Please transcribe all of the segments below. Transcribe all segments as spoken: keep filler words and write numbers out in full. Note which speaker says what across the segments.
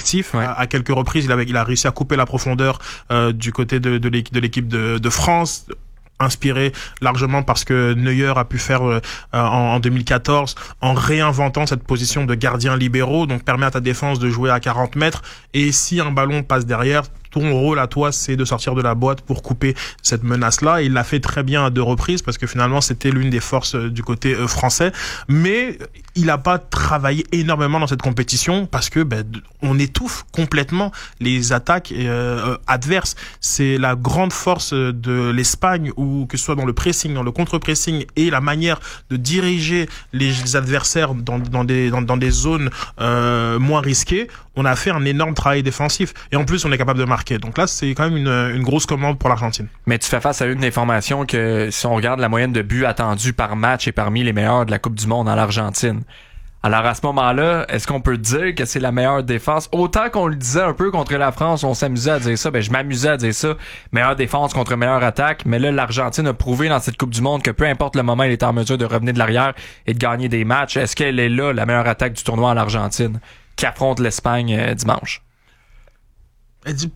Speaker 1: actif.
Speaker 2: Ouais.
Speaker 1: À, à quelques reprises, il, avait, il a réussi à couper la profondeur euh, du côté de, de l'équipe de, l'équipe de, de France, inspiré largement parce que Neuer a pu faire euh, en, en deux mille quatorze en réinventant cette position de gardien libéraux, donc permet à ta défense de jouer à quarante mètres, et si un ballon passe derrière, ton rôle à toi, c'est de sortir de la boîte pour couper cette menace-là. Et il l'a fait très bien à deux reprises parce que finalement, c'était l'une des forces euh, du côté euh, français. Mais il n'a pas travaillé énormément dans cette compétition parce que ben, on étouffe complètement les attaques euh, adverses. C'est la grande force de l'Espagne, où que ce soit dans le pressing, dans le contre-pressing et la manière de diriger les adversaires dans, dans, des, dans, dans des zones euh, moins risquées. On a fait un énorme travail défensif. Et en plus, on est capable de marquer. Donc là, c'est quand même une, une grosse commande pour l'Argentine.
Speaker 2: Mais tu fais face à une information que si on regarde la moyenne de buts attendus par match est parmi les meilleurs de la Coupe du Monde en l'Argentine. Alors à ce moment-là, est-ce qu'on peut dire que c'est la meilleure défense? Autant qu'on le disait un peu contre la France, on s'amusait à dire ça, ben je m'amusais à dire ça, meilleure défense contre meilleure attaque, mais là l'Argentine a prouvé dans cette Coupe du Monde que peu importe le moment, elle est en mesure de revenir de l'arrière et de gagner des matchs. Est-ce qu'elle est là, la meilleure attaque du tournoi en Argentine, qui affronte l'Espagne euh, dimanche?
Speaker 1: Elle dit...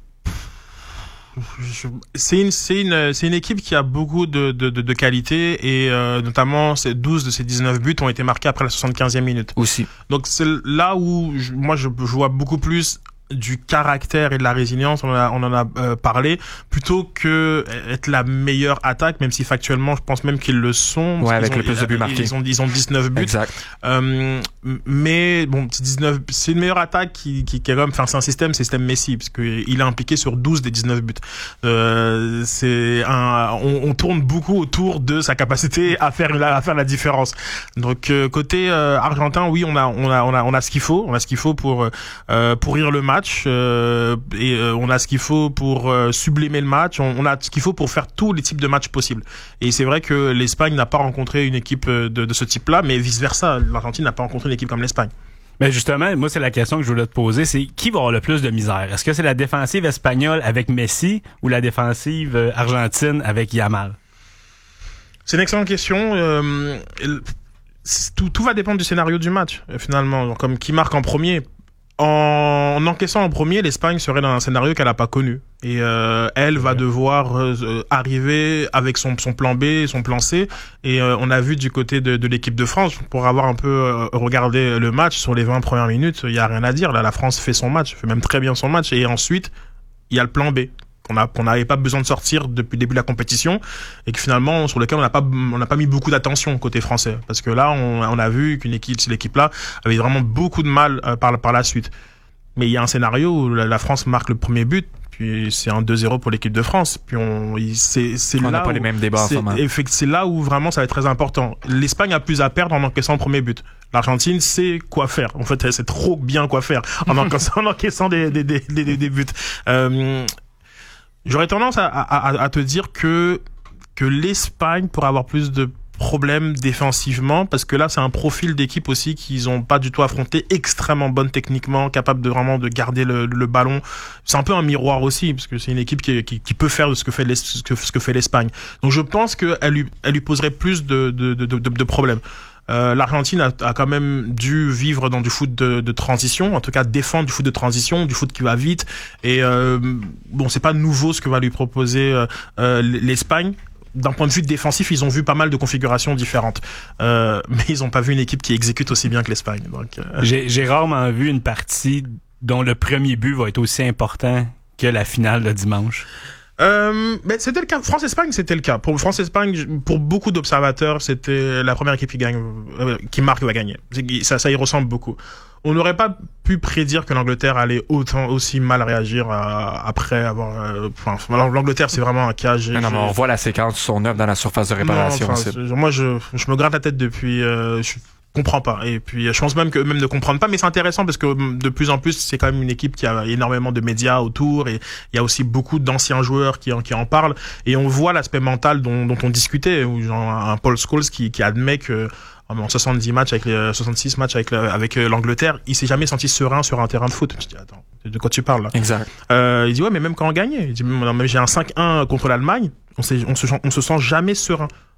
Speaker 1: C'est une, c'est une, c'est une équipe qui a beaucoup de, de, de, de qualité, et euh, notamment douze de ses dix-neuf buts ont été marqués après la soixante-quinzième minute.
Speaker 2: Aussi.
Speaker 1: Donc c'est là où je, moi je, je vois beaucoup plus du caractère et de la résilience, on en a, on en a euh, parlé, plutôt que être la meilleure attaque, même si factuellement je pense même qu'ils le sont.
Speaker 2: Ouais, avec
Speaker 1: ont,
Speaker 2: le plus de buts marqués.
Speaker 1: Ils ont, ils ont dix-neuf buts.
Speaker 2: Exact.
Speaker 1: Euh, mais bon, dix-neuf, c'est une meilleure attaque qui, qui, qui est comme, enfin c'est un système, c'est un système Messi, parce que il est impliqué sur douze des dix-neuf buts. Euh, c'est un, on, on tourne beaucoup autour de sa capacité à faire la, à faire la différence. Donc euh, côté euh, argentin, oui, on a, on a, on a, on a ce qu'il faut, on a ce qu'il faut pour euh, pourrir le match. Euh, et euh, on a ce qu'il faut pour euh, sublimer le match, on, on a ce qu'il faut pour faire tous les types de matchs possibles. Et c'est vrai que l'Espagne n'a pas rencontré une équipe de, de ce type-là, mais vice-versa, l'Argentine n'a pas rencontré une équipe comme l'Espagne.
Speaker 3: Ben justement, moi c'est la question que je voulais te poser, c'est qui va avoir le plus de misère? Est-ce que c'est la défensive espagnole avec Messi ou la défensive argentine avec Yamal?
Speaker 1: C'est une excellente question. Euh, tout, tout va dépendre du scénario du match, finalement. Donc, comme qui marque en premier. En encaissant en premier, l'Espagne serait dans un scénario qu'elle n'a pas connu. Et euh, elle va devoir euh, arriver avec son, son plan B, son plan C. Et euh, on a vu du côté de, de l'équipe de France, pour avoir un peu euh, regardé le match, sur les vingt premières minutes, il n'y a rien à dire. Là, la France fait son match, fait même très bien son match. Et ensuite, il y a le plan B. qu'on a qu'on n'avait pas besoin de sortir depuis le début de la compétition, et que finalement sur lequel on n'a pas on n'a pas mis beaucoup d'attention côté français, parce que là on, on a vu qu'une équipe cette équipe là avait vraiment beaucoup de mal euh, par par la suite. Mais il y a un scénario où la, la France marque le premier but, puis c'est un deux zéro pour l'équipe de France, puis on c'est c'est
Speaker 2: on
Speaker 1: là
Speaker 2: n'a pas
Speaker 1: où,
Speaker 2: les mêmes débats
Speaker 1: c'est,
Speaker 2: en ce moment.
Speaker 1: c'est là où vraiment ça va être très important. L'Espagne a plus à perdre en encaissant le premier but. L'Argentine sait quoi faire. En fait, elle sait trop bien quoi faire en encaissant, en encaissant des, des, des, des, des buts. Euh, j'aurais tendance à, à, à te dire que, que l'Espagne pourrait avoir plus de problèmes défensivement, parce que là, c'est un profil d'équipe aussi qu'ils ont pas du tout affronté, extrêmement bonne techniquement, capable de vraiment de garder le, le ballon. C'est un peu un miroir aussi, parce que c'est une équipe qui, qui, qui peut faire ce que fait, ce que, ce que fait l'Espagne. Donc je pense qu'elle lui, elle lui poserait plus de, de, de, de, de problèmes. Euh, L'Argentine a, a quand même dû vivre dans du foot de, de transition, en tout cas défendre du foot de transition, du foot qui va vite. Et euh, bon, c'est pas nouveau ce que va lui proposer euh, euh, l'Espagne. D'un point de vue défensif, ils ont vu pas mal de configurations différentes, euh, mais ils n'ont pas vu une équipe qui exécute aussi bien que l'Espagne. Donc, euh...
Speaker 3: j'ai, j'ai rarement vu une partie dont le premier but va être aussi important que la finale de dimanche.
Speaker 1: Euh, ben c'était le cas. France-Espagne, c'était le cas. Pour France-Espagne, pour beaucoup d'observateurs, c'était la première équipe qui gagne, euh, qui marque va gagner. Ça, ça y ressemble beaucoup. On n'aurait pas pu prédire que l'Angleterre allait autant aussi mal réagir à, après avoir. Euh, enfin, l'Angleterre, c'est vraiment un cas.
Speaker 2: Non, non, mais on voit la séquence sur son œuvre dans la surface de réparation.
Speaker 1: Non, enfin, moi, je, je me gratte la tête depuis. Euh, je, comprends pas, et puis je pense même que même ne comprendre pas, mais c'est intéressant parce que de plus en plus c'est quand même une équipe qui a énormément de médias autour, et il y a aussi beaucoup d'anciens joueurs qui en, qui en parlent, et on voit l'aspect mental dont, dont on discutait, où genre un Paul Scholes qui, qui admet que en soixante-dix matchs avec les soixante-six matchs avec le, avec l'Angleterre, il s'est jamais senti serein sur un terrain de foot. Je dis attends, de quoi tu parles là?
Speaker 2: Exact.
Speaker 1: Euh, il dit ouais, mais même quand on gagnait, il dit non, mais j'ai un cinq un contre l'Allemagne, on s'est, on se on se sent jamais serein.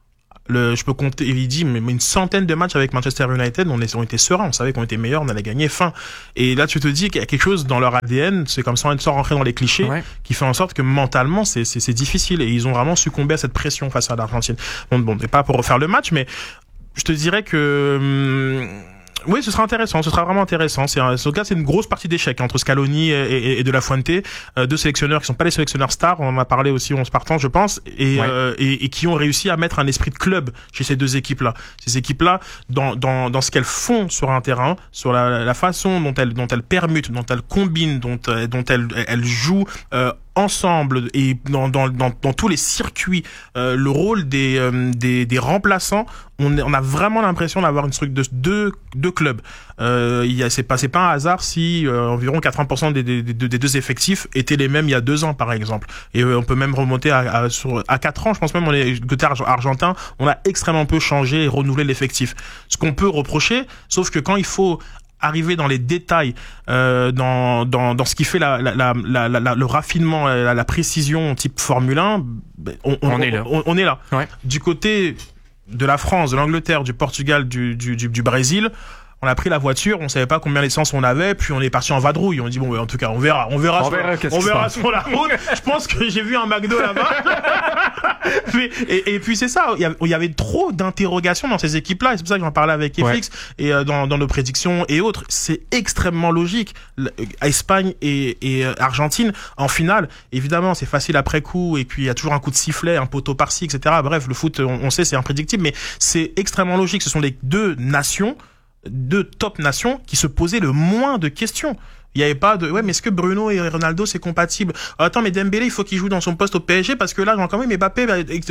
Speaker 1: Le, je peux compter, il dit, mais, mais une centaine de matchs avec Manchester United, on, est, on était sereins, on savait qu'on était meilleurs, on allait gagner fin. Et là, tu te dis qu'il y a quelque chose dans leur A D N, c'est comme ça, sans rentrer dans les clichés, ouais. qui fait en sorte que mentalement, c'est, c'est, c'est difficile. Et ils ont vraiment succombé à cette pression face à l'Argentine. Bon, bon, c'est pas pour refaire le match, mais je te dirais que... Hum, oui, ce sera intéressant, ce sera vraiment intéressant. C'est un, en tout cas, c'est une grosse partie d'échec entre Scaloni et, et, et De La Fuente, euh, deux sélectionneurs qui sont pas les sélectionneurs stars. On en a parlé aussi onze partants, je pense, et, ouais. euh, et, et qui ont réussi à mettre un esprit de club chez ces deux équipes-là. Ces équipes-là, dans, dans, dans ce qu'elles font sur un terrain, sur la, la façon dont elles, dont elles permutent, dont elles combinent, dont, dont elles, elles jouent. Euh, ensemble et dans, dans, dans, dans tous les circuits, euh, le rôle des, euh, des, des remplaçants, on, on a vraiment l'impression d'avoir une structure de deux, deux clubs. Euh, il y a, c'est pas, c'est pas un hasard si euh, environ quatre-vingts pour cent des, des, des, des deux effectifs étaient les mêmes il y a deux ans, par exemple. Et euh, on peut même remonter à, à, sur, à quatre ans, je pense même, on est, côté argentin, on a extrêmement peu changé et renouvelé l'effectif. Ce qu'on peut reprocher, sauf que quand il faut arriver dans les détails, euh, dans, dans, dans ce qui fait la, la, la, la, la, le raffinement, la, la précision type Formule un, on, on,
Speaker 2: on est là.
Speaker 1: On, on est là.
Speaker 2: Ouais.
Speaker 1: Du côté de la France, de l'Angleterre, du Portugal, du, du, du, du Brésil, on a pris la voiture, on savait pas combien d'essence on avait, puis on est parti en vadrouille. On dit bon, en tout cas, on verra, on verra,
Speaker 2: on
Speaker 1: sur,
Speaker 2: verra,
Speaker 1: on verra sur la route. Je pense que j'ai vu un McDo là-bas. Mais, et, et puis c'est ça, il y, y avait trop d'interrogations dans ces équipes-là, et c'est pour ça que j'en parlais avec F X ouais. et euh, dans, dans nos prédictions et autres. C'est extrêmement logique. Espagne et, et euh, Argentine en finale, évidemment, c'est facile après coup, et puis il y a toujours un coup de sifflet, un poteau par-ci, et cetera. Bref, le foot, on, on sait, c'est imprédictible, mais c'est extrêmement logique. Ce sont les deux nations. Deux top nations qui se posaient le moins de questions. Il y avait pas de ouais mais est-ce que Bruno et Ronaldo c'est compatible? Attends mais Dembélé il faut qu'il joue dans son poste au P S G parce que là quand même Mbappé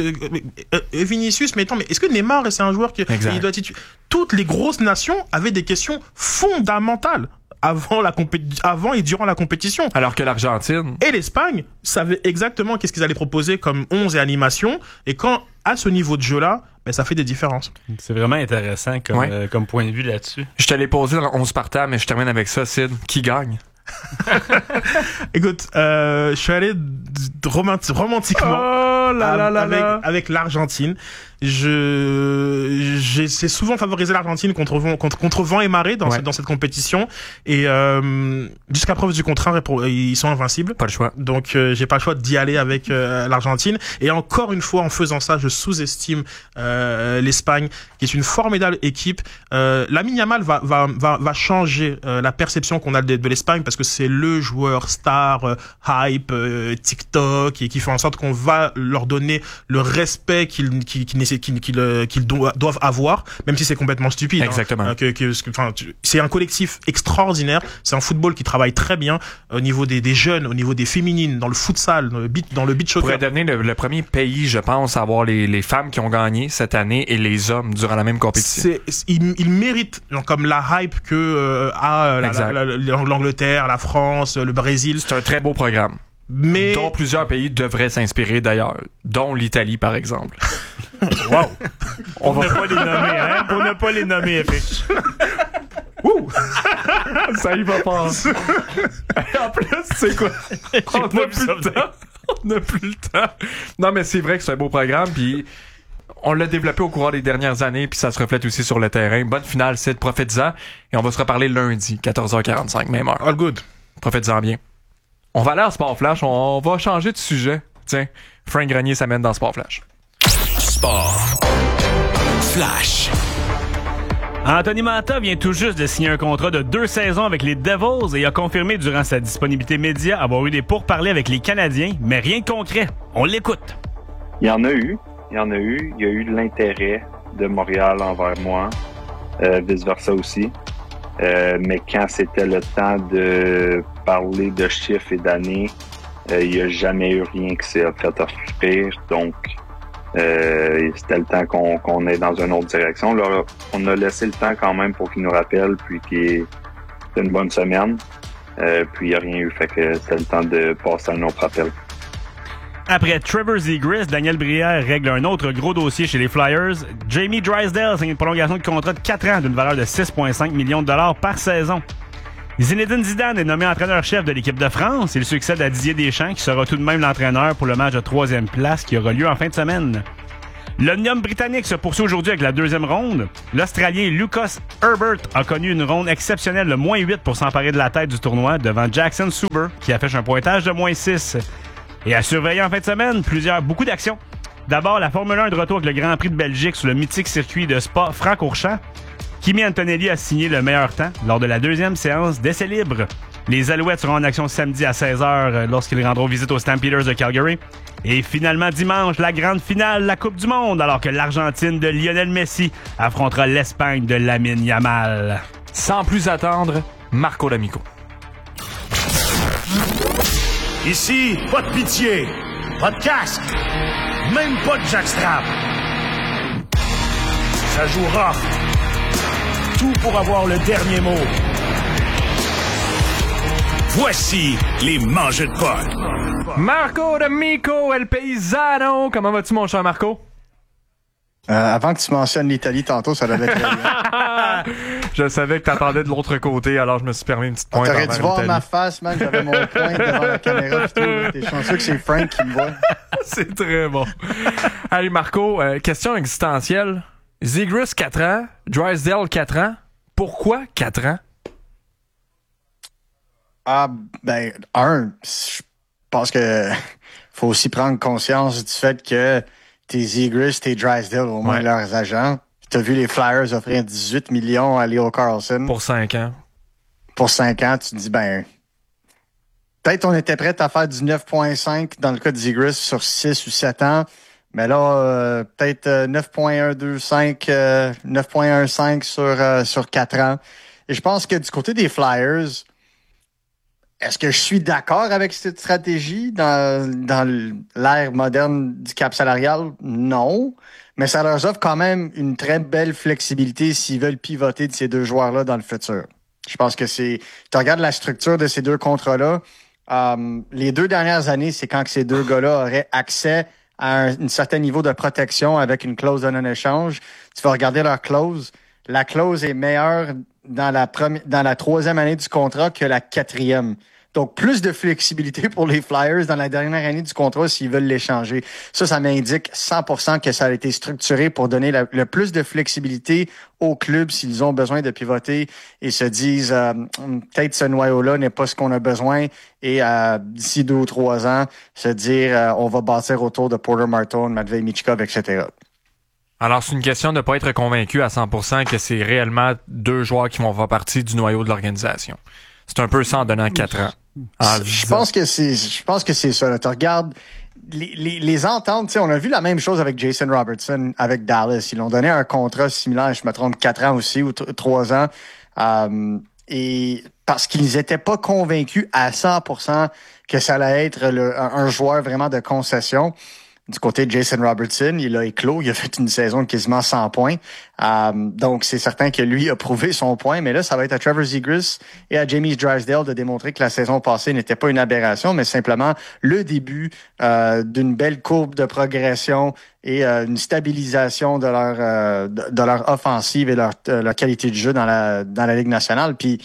Speaker 1: et Vinicius mais attends mais est-ce que Neymar c'est un joueur qui il doit tituler? Toutes les grosses nations avaient des questions fondamentales avant la compé- avant et durant la compétition.
Speaker 2: Alors que l'Argentine
Speaker 1: et l'Espagne savaient exactement qu'est-ce qu'ils allaient proposer comme onze et animation, et quand à ce niveau de jeu-là, ben ça fait des différences.
Speaker 3: C'est vraiment intéressant comme, ouais. euh, comme point de vue là-dessus.
Speaker 2: Je te l'ai posé dans onze partants, mais je termine avec ça, Sid. Qui gagne?
Speaker 1: Écoute, euh, je suis allé romanti- romantiquement
Speaker 2: oh là là là
Speaker 1: avec,
Speaker 2: là.
Speaker 1: avec l'Argentine. Je, j'ai c'est souvent favorisé l'Argentine contre vent, contre, contre vent et marée dans, ouais. ce, dans cette compétition. Et euh, jusqu'à preuve du contraire, ils sont invincibles.
Speaker 2: Pas le choix.
Speaker 1: Donc euh, j'ai pas le choix d'y aller avec euh, l'Argentine. Et encore une fois, en faisant ça, je sous-estime euh, l'Espagne, qui est une formidable équipe. Euh, Lamine Yamal va va va, va changer euh, la perception qu'on a de, de l'Espagne, parce que c'est le joueur star, euh, hype, euh, TikTok, et qui fait en sorte qu'on va leur donner le respect qu'ils qu'ils, qu'ils qu'ils, qu'ils, qu'ils doivent avoir, même si c'est complètement stupide.
Speaker 2: Exactement.
Speaker 1: Hein, que, que, que, enfin, c'est un collectif extraordinaire. C'est un football qui travaille très bien au niveau des, des jeunes, au niveau des féminines, dans le futsal, dans le beat, dans le beach soccer.
Speaker 2: Pourrait devenir le, le premier pays, je pense, à avoir les, les femmes qui ont gagné cette année et les hommes durant la même compétition.
Speaker 1: C'est, il, il mérite, genre, comme la hype que euh, a la, la, la, l'Angleterre, la France, le Brésil.
Speaker 2: C'est un très beau programme.
Speaker 1: Mais...
Speaker 2: dont plusieurs pays devraient s'inspirer d'ailleurs, dont l'Italie par exemple.
Speaker 3: Wow! On va pas les nommer, hein? On n'a pas les nommer, F X.
Speaker 2: Ouh! Ça y va pas. En plus, c'est quoi? On n'a plus le temps. On n'a plus le temps. Non, mais c'est vrai que c'est un beau programme, puis on l'a développé au cours des dernières années, puis ça se reflète aussi sur le terrain. Bonne finale, c'est de profite-en, et on va se reparler lundi, quatorze heures quarante-cinq, même heure.
Speaker 1: All good.
Speaker 2: Profite-en bien. On va aller en Sport Flash, on va changer de sujet. Tiens, Frank Grenier s'amène dans Sport Flash.
Speaker 4: Sport Flash.
Speaker 3: Anthony Manta vient tout juste de signer un contrat de deux saisons avec les Devils et a confirmé durant sa disponibilité média avoir eu des pourparlers avec les Canadiens, mais rien de concret. On l'écoute.
Speaker 5: Il y en a eu, il y en a eu. Il y a eu de l'intérêt de Montréal envers moi, euh, vice-versa aussi. Euh, mais quand c'était le temps de parler de chiffres et d'années, euh, il n'y a jamais eu rien qui s'est fait offrir. Donc, euh, c'était le temps qu'on, qu'on est dans une autre direction. Là, on a laissé le temps quand même pour qu'il nous rappelle, puis qu'il y ait une bonne semaine. Euh, puis, il n'y a rien eu. Fait que c'était le temps de passer à un autre appel.
Speaker 3: Après Trevor Zegras, Daniel Brière règle un autre gros dossier chez les Flyers. Jamie Drysdale signe une prolongation de contrat de quatre ans d'une valeur de six virgule cinq millions de dollars par saison. Zinedine Zidane est nommé entraîneur-chef de l'équipe de France. Il succède à Didier Deschamps, qui sera tout de même l'entraîneur pour le match de troisième place qui aura lieu en fin de semaine. L'Omnium britannique se poursuit aujourd'hui avec la deuxième ronde. L'Australien Lucas Herbert a connu une ronde exceptionnelle de moins huit pour s'emparer de la tête du tournoi devant Jackson Suber, qui affiche un pointage de moins six. Et à surveiller en fin de semaine, plusieurs, beaucoup d'actions. D'abord, la Formule un de retour avec le Grand Prix de Belgique sur le mythique circuit de Spa-Francorchamps. Kimi Antonelli a signé le meilleur temps lors de la deuxième séance d'essai libre. Les Alouettes seront en action samedi à seize heures lorsqu'ils rendront visite aux Stampeders de Calgary. Et finalement dimanche, la grande finale de la Coupe du Monde, alors que l'Argentine de Lionel Messi affrontera l'Espagne de Lamine Yamal.
Speaker 2: Sans plus attendre, Marco D'Amico.
Speaker 6: Ici, pas de pitié, pas de casque, même pas de jackstrap. Ça joue rough. Tout pour avoir le dernier mot. Voici les mangeux de potes.
Speaker 2: Marco D'Amico, El Paisano. Comment vas-tu, mon cher Marco?
Speaker 7: Euh, avant que tu mentionnes l'Italie tantôt, ça devait être très bien.
Speaker 2: Je savais que t'attendais de l'autre côté, alors je me suis permis une petite pointe.
Speaker 7: T'aurais dû voir l'Italie. Ma face, man. J'avais mon poing devant la caméra pis tout. T'es chanceux que c'est Frank qui me voit.
Speaker 2: C'est très bon. Allez, Marco, euh, question existentielle. Zegras, quatre ans. Drysdale, quatre ans. Pourquoi quatre ans?
Speaker 7: Ah, ben, un, je pense que faut aussi prendre conscience du fait que tes Zegras, tes Drysdale, au moins ouais. leurs agents. T'as vu les Flyers offrir dix-huit millions à Leo Carlson.
Speaker 2: Pour cinq ans.
Speaker 7: Pour cinq ans, tu te dis, ben, peut-être on était prêt à faire du neuf virgule cinq dans le cas de Zegras sur six ou sept ans. Mais là, euh, peut-être euh, neuf virgule un deux cinq, euh, neuf virgule quinze sur, euh, sur quatre ans. Et je pense que du côté des Flyers, est-ce que je suis d'accord avec cette stratégie dans, dans l'ère moderne du cap salarial? Non. Mais ça leur offre quand même une très belle flexibilité s'ils veulent pivoter de ces deux joueurs-là dans le futur. Je pense que c'est... Tu regardes la structure de ces deux contrats-là. Euh, les deux dernières années, c'est quand que ces deux gars-là auraient accès à un, un certain niveau de protection avec une clause de non-échange. Tu vas regarder leur clause. La clause est meilleure dans la première, dans la troisième année du contrat que la quatrième. Donc, plus de flexibilité pour les Flyers dans la dernière année du contrat s'ils veulent l'échanger. Ça, ça m'indique cent pour cent que ça a été structuré pour donner la, le plus de flexibilité aux clubs s'ils ont besoin de pivoter et se disent euh, peut-être ce noyau-là n'est pas ce qu'on a besoin et euh, d'ici deux ou trois ans, se dire euh, on va bâtir autour de Porter Martone, Matvei Michkov, et cetera.
Speaker 2: Alors, c'est une question de ne pas être convaincu à cent pour cent que c'est réellement deux joueurs qui vont faire partie du noyau de l'organisation. C'est un peu ça en donnant quatre ans.
Speaker 7: Ah, je pense que c'est, je pense que c'est ça. Là. Tu regardes les, les, les ententes. Tu sais, on a vu la même chose avec Jason Robertson, avec Dallas. Ils l'ont donné un contrat similaire, je me trompe, quatre ans aussi ou trois ans. Euh, et parce qu'ils étaient pas convaincus à cent pour cent que ça allait être le, un, un joueur vraiment de concession. Du côté de Jason Robertson, il a éclos, il a fait une saison de quasiment cent points. Euh, donc, c'est certain que lui a prouvé son point. Mais là, ça va être à Trevor Zegras et à Jamie Drysdale de démontrer que la saison passée n'était pas une aberration, mais simplement le début euh, d'une belle courbe de progression et euh, une stabilisation de leur euh, de, de leur offensive et leur, euh, leur qualité de jeu dans la dans la Ligue nationale. Puis,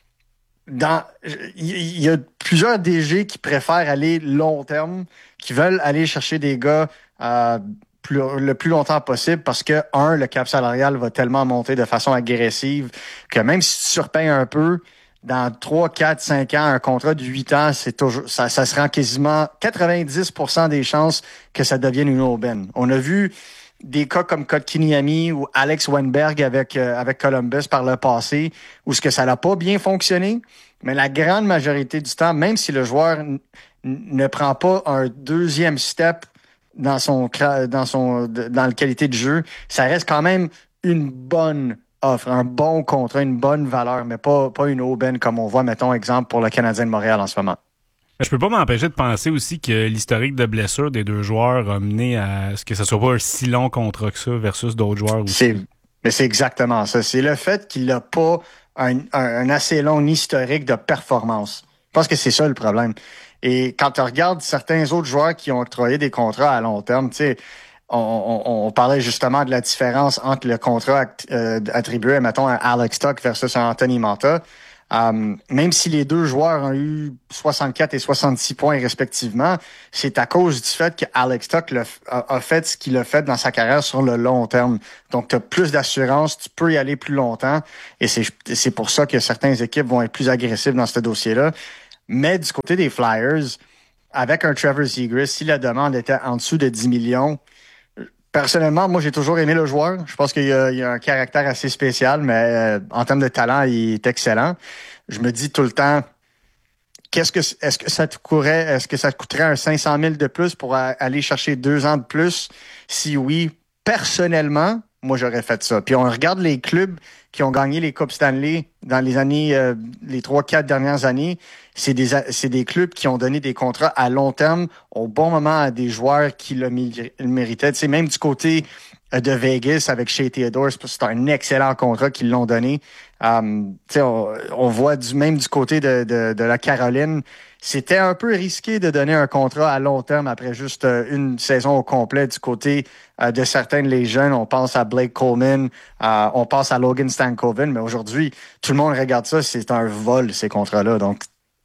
Speaker 7: dans il y a plusieurs D G qui préfèrent aller long terme, qui veulent aller chercher des gars euh, plus, le plus longtemps possible parce que, un, le cap salarial va tellement monter de façon agressive que même si tu surpayes un peu, dans trois, quatre, cinq ans, un contrat de huit ans, c'est toujours ça, ça se rend quasiment quatre-vingt-dix pour cent des chances que ça devienne une aubaine. On a vu des cas comme Kotkaniemi ou Alex Wennberg avec euh, avec Columbus par le passé, où ce que ça n'a pas bien fonctionné, mais la grande majorité du temps, même si le joueur n- ne prend pas un deuxième step dans son dans son dans la qualité de jeu, ça reste quand même une bonne offre, un bon contrat, une bonne valeur, mais pas pas une aubaine comme on voit, mettons, exemple pour le Canadien de Montréal en ce moment.
Speaker 3: Je peux pas m'empêcher de penser aussi que l'historique de blessure des deux joueurs a mené à ce que ce soit pas un si long contrat que ça versus d'autres joueurs aussi.
Speaker 7: C'est, mais c'est exactement ça. C'est le fait qu'il n'a pas un, un, un assez long historique de performance. Je pense que c'est ça le problème. Et quand tu regardes certains autres joueurs qui ont octroyé des contrats à long terme, tu sais, on, on, on parlait justement de la différence entre le contrat euh, attribué, mettons, à Alex Tuch versus à Anthony Mantha. Um, même si les deux joueurs ont eu soixante-quatre et soixante-six points respectivement, c'est à cause du fait que Alex Tuch le, a, a fait ce qu'il a fait dans sa carrière sur le long terme. Donc, tu as plus d'assurance, tu peux y aller plus longtemps, et c'est, c'est pour ça que certaines équipes vont être plus agressives dans ce dossier-là. Mais du côté des Flyers, avec un Trevor Zegras, si la demande était en dessous de dix millions, personnellement, moi, j'ai toujours aimé le joueur. Je pense qu'il a, il a un caractère assez spécial, mais euh, en termes de talent, il est excellent. Je me dis tout le temps, qu'est-ce que est-ce que ça te coûterait, est-ce que ça te coûterait un cinq cent mille de plus pour a, aller chercher deux ans de plus? Si oui, personnellement, moi, j'aurais fait ça. Puis on regarde les clubs qui ont gagné les Coupes Stanley dans les années, euh, les trois, quatre dernières années. C'est des, c'est des clubs qui ont donné des contrats à long terme au bon moment à des joueurs qui le, mé- le méritaient. Tu sais, même du côté de Vegas avec Shea Theodore, c'est un excellent contrat qu'ils l'ont donné. Um, tu sais, on, on voit du même du côté de, de, de la Caroline. C'était un peu risqué de donner un contrat à long terme après juste euh, une saison au complet du côté euh, de certains de les jeunes. On pense à Blake Coleman, euh, on pense à Logan Stankoven, mais aujourd'hui, tout le monde regarde ça, c'est un vol, ces contrats-là. Donc,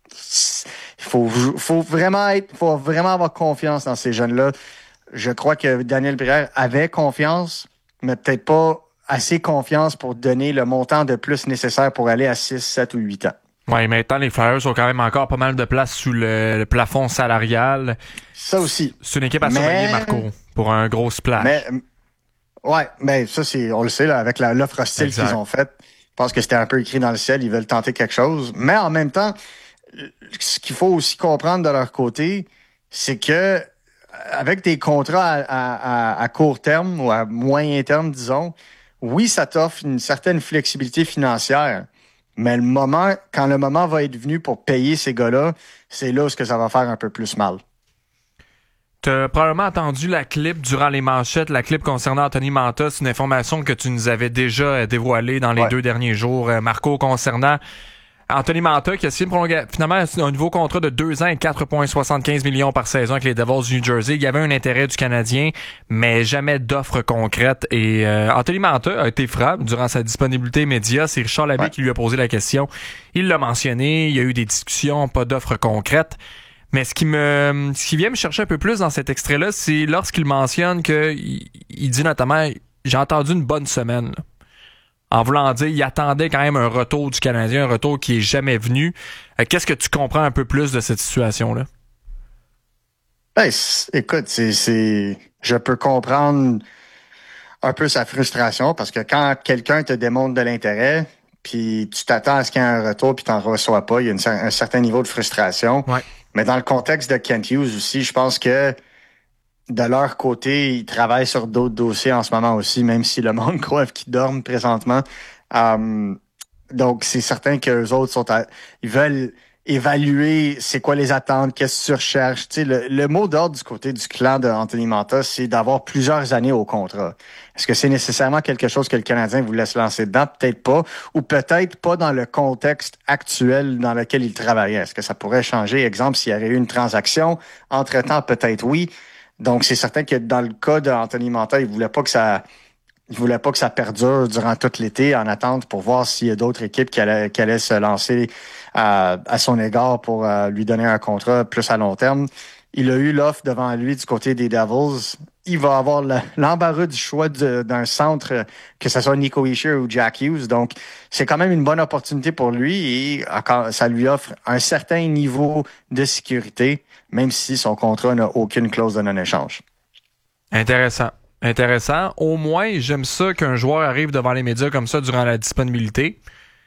Speaker 7: il faut, faut vraiment être, faut vraiment avoir confiance dans ces jeunes-là. Je crois que Daniel Brière avait confiance, mais peut-être pas assez confiance pour donner le montant de plus nécessaire pour aller à six, sept ou huit ans.
Speaker 2: Oui, maintenant, les Flyers ont quand même encore pas mal de place sous le, le plafond salarial.
Speaker 7: Ça aussi.
Speaker 2: C'est une équipe à
Speaker 7: mais,
Speaker 2: surveiller, Marco, pour un gros splash.
Speaker 7: Mais, ouais, mais ça, c'est, on le sait, là, avec la, l'offre hostile exact. Qu'ils ont faite. Je pense que c'était un peu écrit dans le ciel, ils veulent tenter quelque chose. Mais en même temps, ce qu'il faut aussi comprendre de leur côté, c'est que avec des contrats à, à, à court terme ou à moyen terme, disons, oui, ça t'offre une certaine flexibilité financière. Mais le moment, quand le moment va être venu pour payer ces gars-là, c'est là où que ça va faire un peu plus mal.
Speaker 2: Tu as probablement entendu la clip durant les manchettes, la clip concernant Anthony Mantha. C'est une information que tu nous avais déjà dévoilée dans les ouais. deux derniers jours, Marco, concernant Anthony Mantha qui a signé prolonga... finalement un nouveau contrat de deux ans et quatre virgule soixante-quinze millions par saison avec les Devils du New Jersey. Il y avait un intérêt du Canadien, mais jamais d'offre concrète. Et euh, Anthony Mantha a été franc durant sa disponibilité média. C'est Richard Labbé ouais. qui lui a posé la question. Il l'a mentionné, il y a eu des discussions, pas d'offre concrète. Mais ce qui me, ce qui vient me chercher un peu plus dans cet extrait-là, c'est lorsqu'il mentionne que il, il dit notamment, j'ai entendu une bonne semaine. Là. En voulant dire, il attendait quand même un retour du Canadien, un retour qui est jamais venu. Euh, qu'est-ce que tu comprends un peu plus de cette situation-là?
Speaker 7: Ben, écoute, c'est, c'est, je peux comprendre un peu sa frustration parce que quand quelqu'un te démontre de l'intérêt, puis tu t'attends à ce qu'il y ait un retour, puis t'en reçois pas, il y a une, un certain niveau de frustration.
Speaker 2: Ouais.
Speaker 7: Mais dans le contexte de Kent Hughes aussi, je pense que de leur côté, ils travaillent sur d'autres dossiers en ce moment aussi, même si le monde croit qu'ils dorment présentement. Um, donc, c'est certain qu'eux autres sont à, ils veulent évaluer c'est quoi les attentes, qu'est-ce que tu recherches. Tu sais, le, le mot d'ordre du côté du clan de Anthony Mantha, c'est d'avoir plusieurs années au contrat. Est-ce que c'est nécessairement quelque chose que le Canadien vous laisse lancer dedans? Peut-être pas. Ou peut-être pas dans le contexte actuel dans lequel il travaillait. Est-ce que ça pourrait changer? Exemple, s'il y avait eu une transaction, entre-temps, peut-être oui. Donc, c'est certain que dans le cas d'Anthony Mantha, il voulait pas que ça, il voulait pas que ça perdure durant tout l'été en attente pour voir s'il y a d'autres équipes qui allaient, qui allaient se lancer à, à son égard pour euh, lui donner un contrat plus à long terme. Il a eu l'offre devant lui du côté des Devils. Il va avoir le, l'embarras du choix de, d'un centre, que ce soit Nico Hischier ou Jack Hughes. Donc, c'est quand même une bonne opportunité pour lui et encore, ça lui offre un certain niveau de sécurité, même si son contrat n'a aucune clause de non-échange.
Speaker 2: Intéressant. Intéressant. Au moins, j'aime ça qu'un joueur arrive devant les médias comme ça durant la disponibilité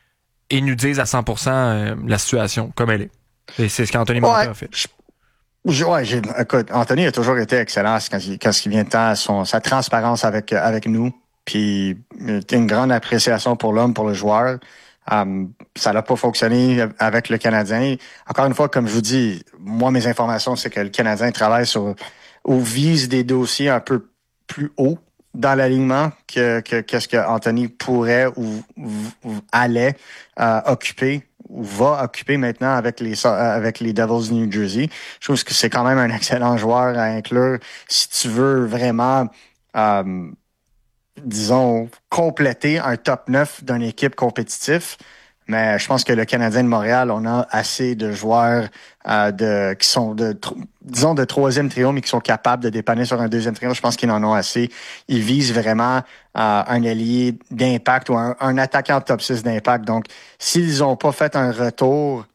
Speaker 2: et nous dise à cent pour cent la situation comme elle est. Et c'est ce qu'Anthony Mantha ouais, a fait.
Speaker 7: Je... Ouais, j'ai, écoute, Anthony a toujours été excellent quand il, quand il vient de temps à son, sa transparence avec, avec nous. Puis, une grande appréciation pour l'homme, pour le joueur. Um, ça n'a pas fonctionné avec le Canadien. Encore une fois, comme je vous dis, moi, mes informations, c'est que le Canadien travaille sur, ou vise des dossiers un peu plus haut dans l'alignement que, que, qu'est-ce que Anthony pourrait ou, ou, ou allait euh, occuper ou va occuper maintenant avec les avec les Devils du New Jersey. Je trouve que c'est quand même un excellent joueur à inclure si tu veux vraiment, euh, disons, compléter un top neuf d'une équipe compétitive. Mais je pense que le Canadien de Montréal, on a assez de joueurs euh, de qui sont de disons de troisième trio, mais qui sont capables de dépanner sur un deuxième trio. Je pense qu'ils en ont assez. Ils visent vraiment euh, un ailier d'impact ou un, un attaquant top six d'impact. Donc, s'ils n'ont pas fait un retour,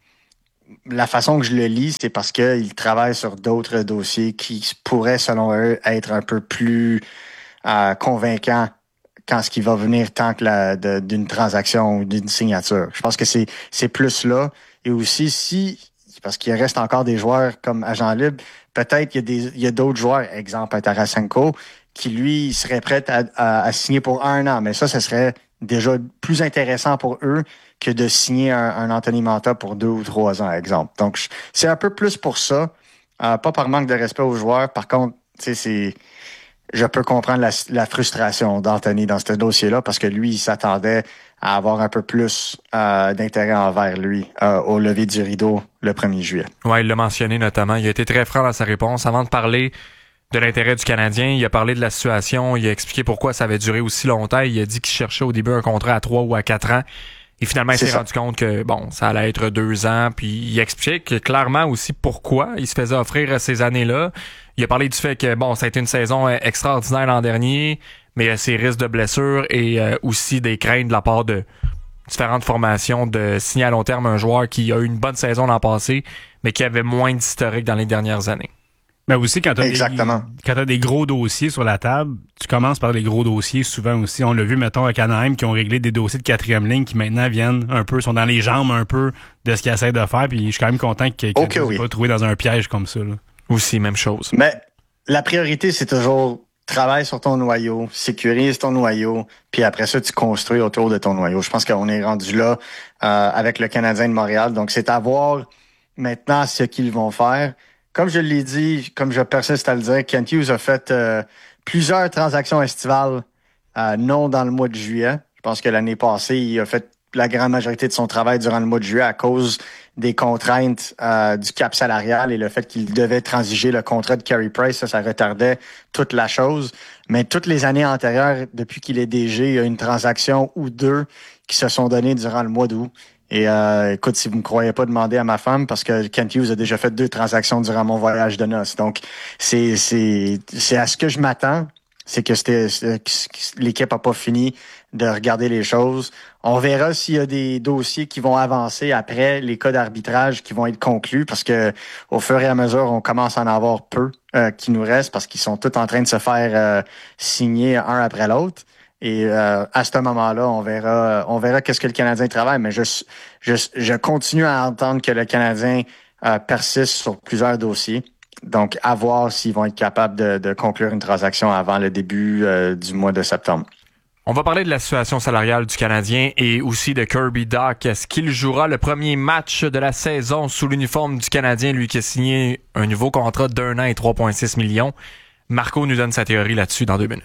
Speaker 7: la façon que je le lis, c'est parce qu'ils travaillent sur d'autres dossiers qui pourraient, selon eux, être un peu plus euh, convaincants quand ce qui va venir tant que la, de, d'une transaction ou d'une signature. Je pense que c'est, c'est plus là. Et aussi, si, parce qu'il reste encore des joueurs comme agent libre, peut-être qu'il y a des, il y a d'autres joueurs, exemple Tarasenko, qui lui serait prêt à, à, à signer pour un an. Mais ça, ce serait déjà plus intéressant pour eux que de signer un, un Anthony Mantha pour deux ou trois ans, exemple. Donc, c'est un peu plus pour ça. Euh, pas par manque de respect aux joueurs. Par contre, tu sais, c'est, je peux comprendre la, la frustration d'Anthony dans ce dossier-là parce que lui, il s'attendait à avoir un peu plus euh, d'intérêt envers lui euh, au lever du rideau le premier juillet.
Speaker 2: Ouais, il l'a mentionné notamment. Il a été très franc dans sa réponse. Avant de parler de l'intérêt du Canadien, il a parlé de la situation. Il a expliqué pourquoi ça avait duré aussi longtemps. Il a dit qu'il cherchait au début un contrat à trois ou à quatre ans. Et finalement, il s'est rendu compte que bon, ça allait être deux ans. Puis il explique clairement aussi pourquoi il se faisait offrir ces années-là. Il a parlé du fait que bon, ça a été une saison extraordinaire l'an dernier, mais il y a ses risques de blessures et euh, aussi des craintes de la part de différentes formations de signer à long terme un joueur qui a eu une bonne saison l'an passé, mais qui avait moins d'historique dans les dernières années.
Speaker 3: Mais aussi, quand tu as
Speaker 7: Exactement.
Speaker 3: des, quand t'as des gros dossiers sur la table, tu commences par les gros dossiers souvent aussi. On l'a vu, mettons, à Anaheim, qui ont réglé des dossiers de quatrième ligne qui maintenant viennent un peu, sont dans les jambes un peu de ce qu'ils essaient de faire. Puis je suis quand même content qu'ils ne
Speaker 7: okay,
Speaker 3: soient
Speaker 7: oui.
Speaker 3: pas trouvés dans un piège comme ça. Là.
Speaker 2: Aussi, même chose.
Speaker 7: Mais la priorité, c'est toujours travaille sur ton noyau, sécurise ton noyau, puis après ça, tu construis autour de ton noyau. Je pense qu'on est rendu là euh, avec le Canadien de Montréal. Donc, c'est à voir maintenant ce qu'ils vont faire. Comme je l'ai dit, comme je persiste à le dire, Kent Hughes a fait euh, plusieurs transactions estivales euh, non dans le mois de juillet. Je pense que l'année passée, il a fait la grande majorité de son travail durant le mois de juillet à cause des contraintes euh, du cap salarial et le fait qu'il devait transiger le contrat de Carey Price. Ça, ça retardait toute la chose. Mais toutes les années antérieures, depuis qu'il est D G, il y a une transaction ou deux qui se sont données durant le mois d'août. Et euh, écoute, si vous me croyez pas, demandez à ma femme parce que Kent Hughes a déjà fait deux transactions durant mon voyage de noces. Donc, c'est c'est c'est à ce que je m'attends. C'est que c'était l'équipe a pas fini de regarder les choses. On verra s'il y a des dossiers qui vont avancer après les cas d'arbitrage qui vont être conclus parce que au fur et à mesure, on commence à en avoir peu euh, qui nous restent parce qu'ils sont tous en train de se faire euh, signer un après l'autre. Et euh, à ce moment-là, on verra, on verra qu'est-ce que le Canadien travaille. Mais je, je, je continue à entendre que le Canadien euh, persiste sur plusieurs dossiers. Donc, à voir s'ils vont être capables de, de conclure une transaction avant le début euh, du mois de septembre.
Speaker 2: On va parler de la situation salariale du Canadien et aussi de Kirby Dach. Est-ce qu'il jouera le premier match de la saison sous l'uniforme du Canadien, lui qui a signé un nouveau contrat d'un an et trois virgule six millions? Marco nous donne sa théorie là-dessus dans deux minutes.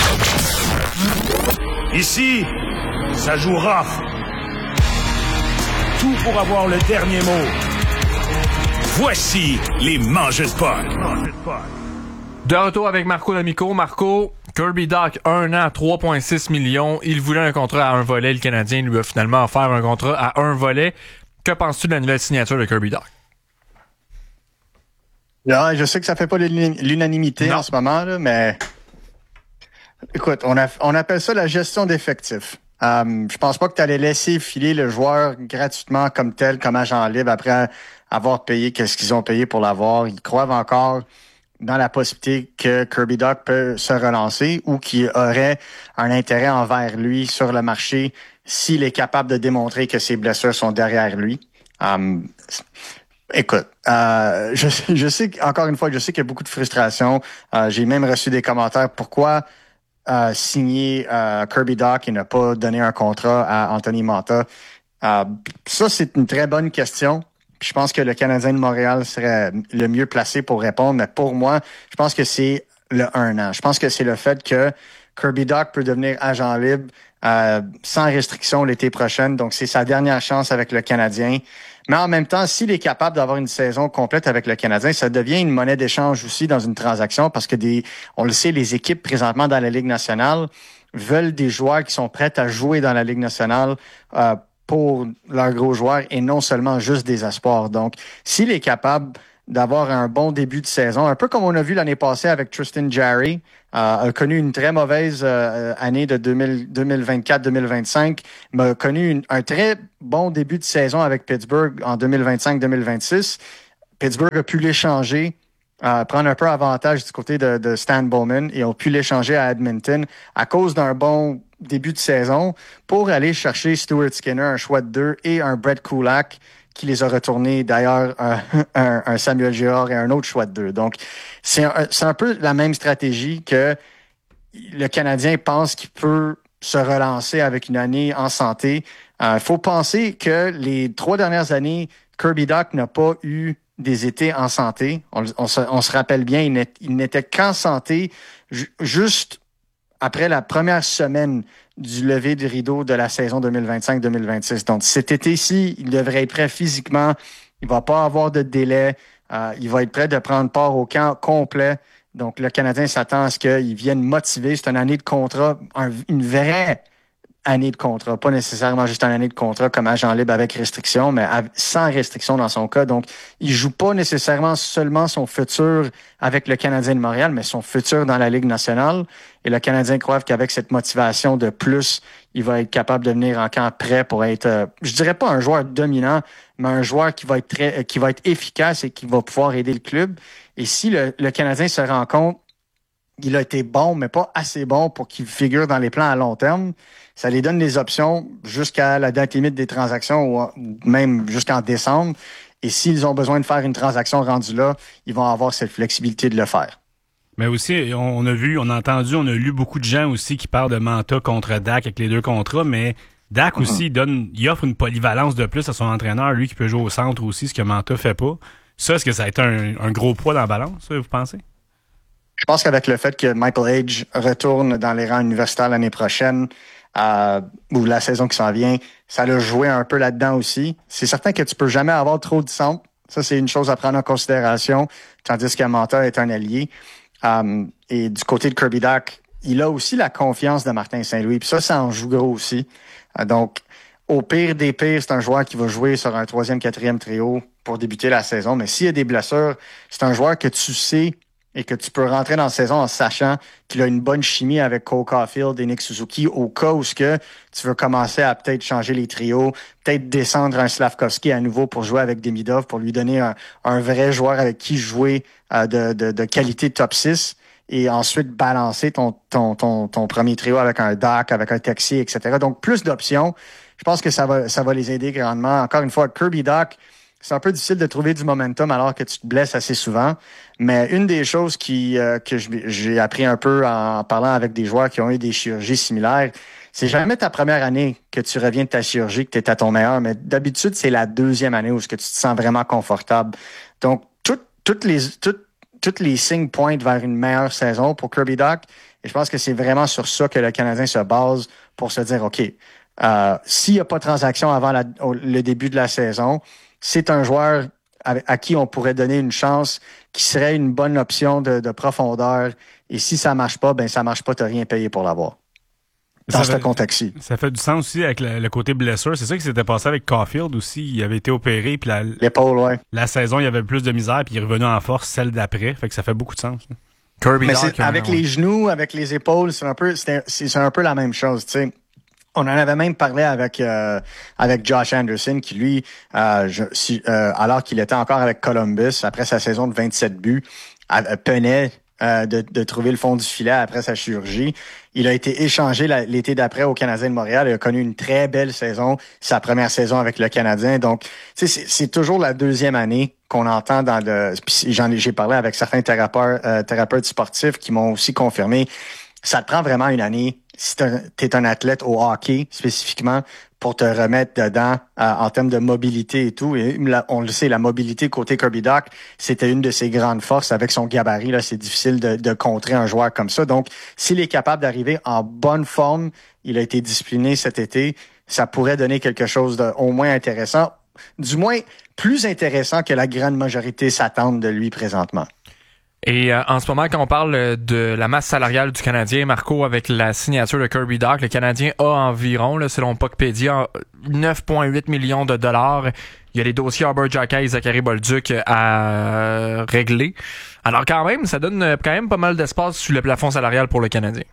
Speaker 6: Ici, ça joue rough. Tout pour avoir le dernier mot. Voici les mangeurs de puck.
Speaker 2: De retour avec Marco D'Amico. Marco, Kirby Dach, un an, trois virgule six millions. Il voulait un contrat à un volet. Le Canadien lui a finalement offert un contrat à un volet. Que penses-tu de la nouvelle signature de Kirby Dach?
Speaker 7: Là, je sais que ça fait pas l'unanimité non. en ce moment, là, mais écoute, on, a, on appelle ça la gestion d'effectifs. Um, je pense pas que tu allais laisser filer le joueur gratuitement comme tel, comme agent libre, après avoir payé qu'est-ce qu'ils ont payé pour l'avoir. Ils croient encore dans la possibilité que Kirby Dach peut se relancer ou qu'il aurait un intérêt envers lui sur le marché s'il est capable de démontrer que ses blessures sont derrière lui. Um, Écoute, euh, je, je sais, encore une fois, je sais qu'il y a beaucoup de frustration. Euh, j'ai même reçu des commentaires. Pourquoi euh, signer euh, Kirby Dach et ne pas donner un contrat à Anthony Mantha? Euh, ça, c'est une très bonne question. Je pense que le Canadien de Montréal serait le mieux placé pour répondre. Mais pour moi, je pense que c'est le un an. Je pense que c'est le fait que Kirby Dach peut devenir agent libre euh, sans restriction l'été prochain. Donc, c'est sa dernière chance avec le Canadien. Mais en même temps, s'il est capable d'avoir une saison complète avec le Canadien, ça devient une monnaie d'échange aussi dans une transaction parce que des, on le sait, les équipes présentement dans la Ligue nationale veulent des joueurs qui sont prêts à jouer dans la Ligue nationale euh, pour leurs gros joueurs et non seulement juste des espoirs. Donc, s'il est capable d'avoir un bon début de saison, un peu comme on a vu l'année passée avec Tristan Jarry, euh, a connu une très mauvaise euh, année de deux mille, deux mille vingt-quatre deux mille vingt-cinq, mais a connu une, un très bon début de saison avec Pittsburgh en deux mille vingt-cinq deux mille vingt-six. Pittsburgh a pu l'échanger, euh, prendre un peu avantage du côté de, de Stan Bowman et ont pu l'échanger à Edmonton à cause d'un bon début de saison pour aller chercher Stuart Skinner, un choix de deux, et un Brett Kulak qui les a retournés, d'ailleurs, un, un, un Samuel Girard et un autre choix de deux. Donc, c'est un, c'est un peu la même stratégie que le Canadien pense qu'il peut se relancer avec une année en santé. Il euh, faut penser que les trois dernières années, Kirby Dach n'a pas eu des étés en santé. On, on, se, on se rappelle bien, il, n'est, il n'était qu'en santé ju- juste après la première semaine du lever du rideau de la saison deux mille vingt-cinq deux mille vingt-six. Donc, cet été-ci, il devrait être prêt physiquement. Il va pas avoir de délai. Euh, il va être prêt de prendre part au camp complet. Donc, le Canadien s'attend à ce qu'il vienne motiver. C'est une année de contrat, un, une vraie année de contrat. Pas nécessairement juste une année de contrat comme agent libre avec restriction, mais sans restriction dans son cas. Donc, il joue pas nécessairement seulement son futur avec le Canadien de Montréal, mais son futur dans la Ligue nationale. Et le Canadien croit qu'avec cette motivation de plus, il va être capable de venir en camp prêt pour être, euh, je dirais pas un joueur dominant, mais un joueur qui va être très, qui va être efficace et qui va pouvoir aider le club. Et si le, le Canadien se rend compte qu'il a été bon, mais pas assez bon pour qu'il figure dans les plans à long terme, ça les donne des options jusqu'à la date limite des transactions ou même jusqu'en décembre. Et s'ils ont besoin de faire une transaction rendue là, ils vont avoir cette flexibilité de le faire.
Speaker 3: Mais aussi, on a vu, on a entendu, on a lu beaucoup de gens aussi qui parlent de Manta contre Dach avec les deux contrats, mais Dach mm-hmm. aussi donne, il offre une polyvalence de plus à son entraîneur, lui qui peut jouer au centre aussi, ce que Manta fait pas. Ça, est-ce que ça a été un, un gros poids dans la balance, vous pensez?
Speaker 7: Je pense qu'avec le fait que Michael Hage retourne dans les rangs universitaires l'année prochaine, euh, ou la saison qui s'en vient, ça l'a joué un peu là-dedans aussi. C'est certain que tu peux jamais avoir trop de centre. Ça, c'est une chose à prendre en considération, tandis que Manta est un allié. Um, et du côté de Kirby Dach, il a aussi la confiance de Martin Saint-Louis. Puis ça, ça en joue gros aussi. Uh, donc, au pire des pires, c'est un joueur qui va jouer sur un troisième, quatrième trio pour débuter la saison. Mais s'il y a des blessures, c'est un joueur que tu sais et que tu peux rentrer dans la saison en sachant qu'il a une bonne chimie avec Cole Caulfield et Nick Suzuki au cas où que tu veux commencer à peut-être changer les trios, peut-être descendre un Slavkovski à nouveau pour jouer avec Demidov, pour lui donner un, un vrai joueur avec qui jouer euh, de, de, de qualité top six et ensuite balancer ton, ton, ton, ton premier trio avec un Dach, avec un Texier, et cetera. Donc, plus d'options. Je pense que ça va, ça va les aider grandement. Encore une fois, Kirby Dach, c'est un peu difficile de trouver du momentum alors que tu te blesses assez souvent. Mais une des choses qui euh, que j'ai appris un peu en parlant avec des joueurs qui ont eu des chirurgies similaires, c'est jamais ta première année que tu reviens de ta chirurgie, que tu es à ton meilleur. Mais d'habitude, c'est la deuxième année où ce que tu te sens vraiment confortable. Donc, toutes toutes les toutes toutes les signes pointent vers une meilleure saison pour Kirby Dach. Et je pense que c'est vraiment sur ça que le Canadien se base pour se dire, OK, euh, s'il n'y a pas de transaction avant la, le début de la saison, c'est un joueur à, à qui on pourrait donner une chance qui serait une bonne option de, de profondeur. Et si ça marche pas, ben ça marche pas, t'as rien payé pour l'avoir. Dans ce contexte-ci.
Speaker 3: Ça fait du sens aussi avec le, le côté blessure. C'est ça qui s'était passé avec Caulfield aussi. Il avait été opéré, puis la,
Speaker 7: l'épaule, ouais.
Speaker 3: La saison, il y avait plus de misère, puis il est revenu en force celle d'après. Fait que ça fait beaucoup de sens.
Speaker 2: Kirby
Speaker 7: Mais
Speaker 2: Dach,
Speaker 7: c'est, avec
Speaker 2: ouais.
Speaker 7: les genoux, avec les épaules, c'est un peu, c'est, c'est un peu la même chose, tu sais. On en avait même parlé avec euh, avec Josh Anderson qui lui, euh, je, si, euh, alors qu'il était encore avec Columbus après sa saison de vingt-sept buts, a, peinait euh, de, de trouver le fond du filet après sa chirurgie. Il a été échangé la, l'été d'après au Canadien de Montréal et a connu une très belle saison, sa première saison avec le Canadien. Donc, tu sais, c'est, c'est toujours la deuxième année qu'on entend dans le. Puis j'en ai, j'ai parlé avec certains thérapeutes, euh, thérapeutes sportifs qui m'ont aussi confirmé. Ça te prend vraiment une année, si tu es un athlète au hockey spécifiquement, pour te remettre dedans euh, en termes de mobilité et tout. Et là, on le sait, la mobilité côté Kirby Dach, c'était une de ses grandes forces. Avec son gabarit, là, c'est difficile de, de contrer un joueur comme ça. Donc, s'il est capable d'arriver en bonne forme, il a été discipliné cet été, ça pourrait donner quelque chose de au moins intéressant, du moins plus intéressant que la grande majorité s'attendent de lui présentement.
Speaker 2: Et euh, en ce moment, quand on parle de la masse salariale du Canadien, Marco, avec la signature de Kirby Dach, le Canadien a environ, là, selon Puckpedia, neuf virgule huit millions de dollars. Il y a les dossiers Arbor Xhekaj et Zachary Bolduc à régler. Alors quand même, ça donne quand même pas mal d'espace sur le plafond salarial pour le Canadien.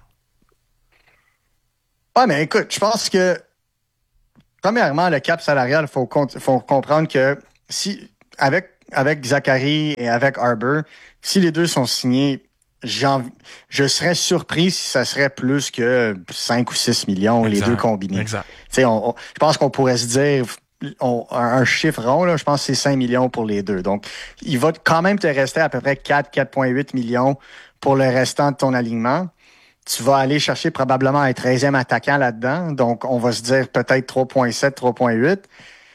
Speaker 7: Ouais, mais écoute, je pense que premièrement, le cap salarial, il faut, faut comprendre que si avec avec Zachary et avec Arbor, si les deux sont signés, j'en, je serais surpris si ça serait plus que cinq ou six millions, exact, les deux combinés.
Speaker 2: Exact.
Speaker 7: T'sais, on, on, je pense qu'on pourrait se dire on, un, un chiffre rond, là, je pense que c'est cinq millions pour les deux. Donc, il va quand même te rester à peu près quatre, quatre virgule huit millions pour le restant de ton alignement. Tu vas aller chercher probablement un treizième attaquant là-dedans. Donc, on va se dire peut-être trois virgule sept, trois virgule huit.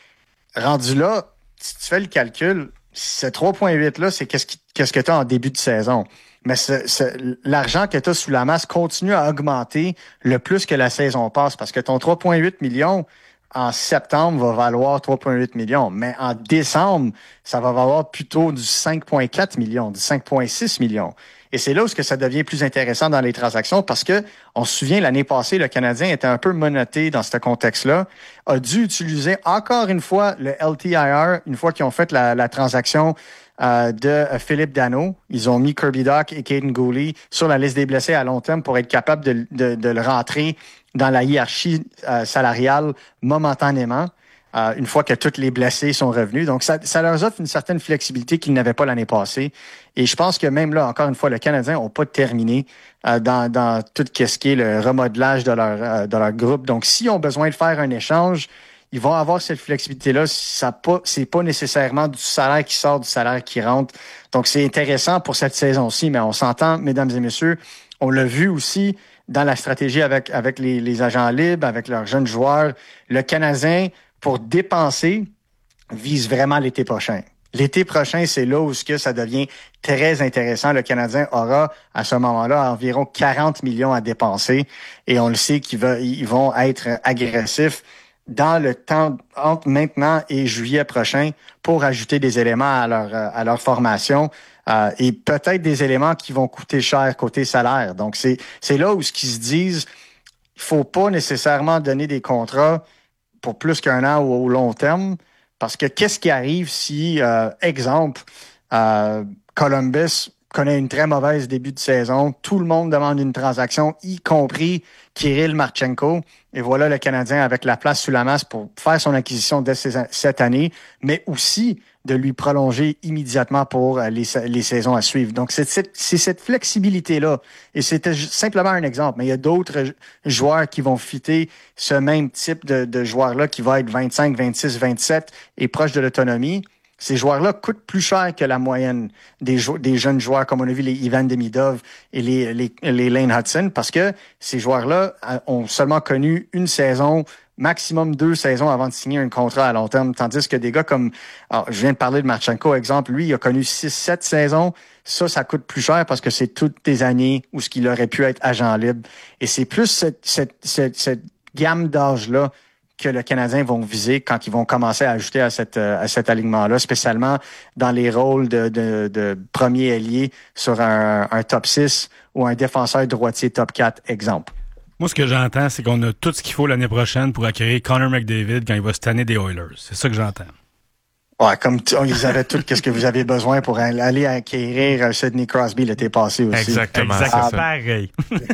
Speaker 7: Rendu là, si tu fais le calcul, ce trois virgule huit-là, c'est qu'est-ce, qui, qu'est-ce que tu as en début de saison. Mais ce, ce, l'argent que tu as sous la masse continue à augmenter le plus que la saison passe. Parce que ton trois virgule huit millions en septembre va valoir trois virgule huit millions. Mais en décembre, ça va valoir plutôt du cinq virgule quatre millions, du cinq virgule six millions. Et c'est là où ça devient plus intéressant dans les transactions parce que, on se souvient, l'année passée, le Canadien était un peu menotté dans ce contexte-là, a dû utiliser encore une fois le L T I R, une fois qu'ils ont fait la, la transaction euh, de Philippe Danault. Ils ont mis Kirby Dach et Caden Gooley sur la liste des blessés à long terme pour être capable de, de, de le rentrer dans la hiérarchie euh, salariale momentanément. Euh, une fois que tous les blessés sont revenus. Donc, ça, ça leur offre une certaine flexibilité qu'ils n'avaient pas l'année passée. Et je pense que même là, encore une fois, le Canadien n'a pas terminé euh, dans, dans tout ce qui est le remodelage de leur, euh, de leur groupe. Donc, s'ils ont besoin de faire un échange, ils vont avoir cette flexibilité-là. Ça pas, c'est pas nécessairement du salaire qui sort, du salaire qui rentre. Donc, c'est intéressant pour cette saison-ci, mais on s'entend, mesdames et messieurs, on l'a vu aussi dans la stratégie avec, avec les, les agents libres, avec leurs jeunes joueurs. Le Canadien, pour dépenser, vise vraiment l'été prochain. L'été prochain, c'est là où ce que ça devient très intéressant. Le Canadien aura, à ce moment-là, environ quarante millions à dépenser. Et on le sait qu'ils va, ils vont être agressifs dans le temps entre maintenant et juillet prochain pour ajouter des éléments à leur, à leur formation. Euh, et peut-être des éléments qui vont coûter cher côté salaire. Donc, c'est, c'est là où ce qu'ils se disent, il faut pas nécessairement donner des contrats pour plus qu'un an ou au long terme, parce que qu'est-ce qui arrive si, euh, exemple, euh, Columbus connaît une très mauvaise début de saison, tout le monde demande une transaction, y compris Kirill Marchenko, et voilà le Canadien avec la place sous la masse pour faire son acquisition dès cette année, mais aussi de lui prolonger immédiatement pour les, les saisons à suivre. Donc, c'est, c'est, c'est cette flexibilité-là. Et c'était simplement un exemple. Mais il y a d'autres joueurs qui vont fitter ce même type de, de joueur-là qui va être vingt-cinq, vingt-six, vingt-sept et proche de l'autonomie. Ces joueurs-là coûtent plus cher que la moyenne des, jo- des jeunes joueurs, comme on a vu les Ivan Demidov et les, les, les Lane Hudson, parce que ces joueurs-là ont seulement connu une saison, maximum deux saisons avant de signer un contrat à long terme, tandis que des gars comme, alors, je viens de parler de Marchenko, exemple, lui, il a connu six sept saisons. Ça, ça coûte plus cher parce que c'est toutes des années où ce qu'il aurait pu être agent libre. Et c'est plus cette, cette, cette, cette gamme d'âge-là que le Canadien vont viser quand ils vont commencer à ajouter à, cette, à cet alignement-là, spécialement dans les rôles de, de, de premier ailier sur un, un top six ou un défenseur droitier top quatre, exemple.
Speaker 3: Moi, ce que j'entends, c'est qu'on a tout ce qu'il faut l'année prochaine pour acquérir Connor McDavid quand il va se tanner des Oilers. C'est ça que j'entends.
Speaker 7: Ouais, comme t- ils avaient tout ce que vous avez besoin pour aller acquérir Sidney Crosby l'été passé aussi.
Speaker 2: Exactement.
Speaker 3: Exactement.
Speaker 2: C'est ça.
Speaker 3: Pareil.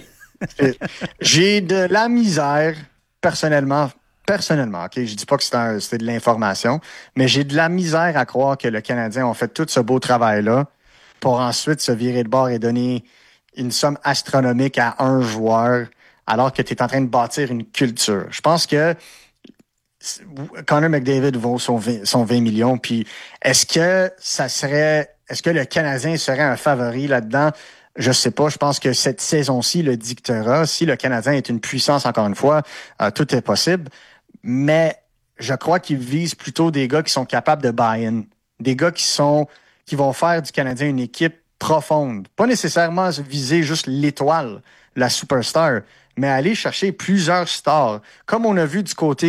Speaker 7: J'ai de la misère, personnellement, personnellement, ok, je dis pas que c'est, un, c'est de l'information, mais j'ai de la misère à croire que le Canadien a fait tout ce beau travail-là pour ensuite se virer de bord et donner une somme astronomique à un joueur alors que tu es en train de bâtir une culture. Je pense que Connor McDavid vaut son vingt, son vingt millions, puis est-ce que ça serait, est-ce que le Canadien serait un favori là-dedans? Je sais pas. Je pense que cette saison-ci le dictera. Si le Canadien est une puissance, encore une fois, euh, tout est possible. Mais je crois qu'il vise plutôt des gars qui sont capables de buy-in. Des gars qui sont, qui vont faire du Canadien une équipe profonde. Pas nécessairement viser juste l'étoile, la superstar, mais aller chercher plusieurs stars. Comme on a vu du côté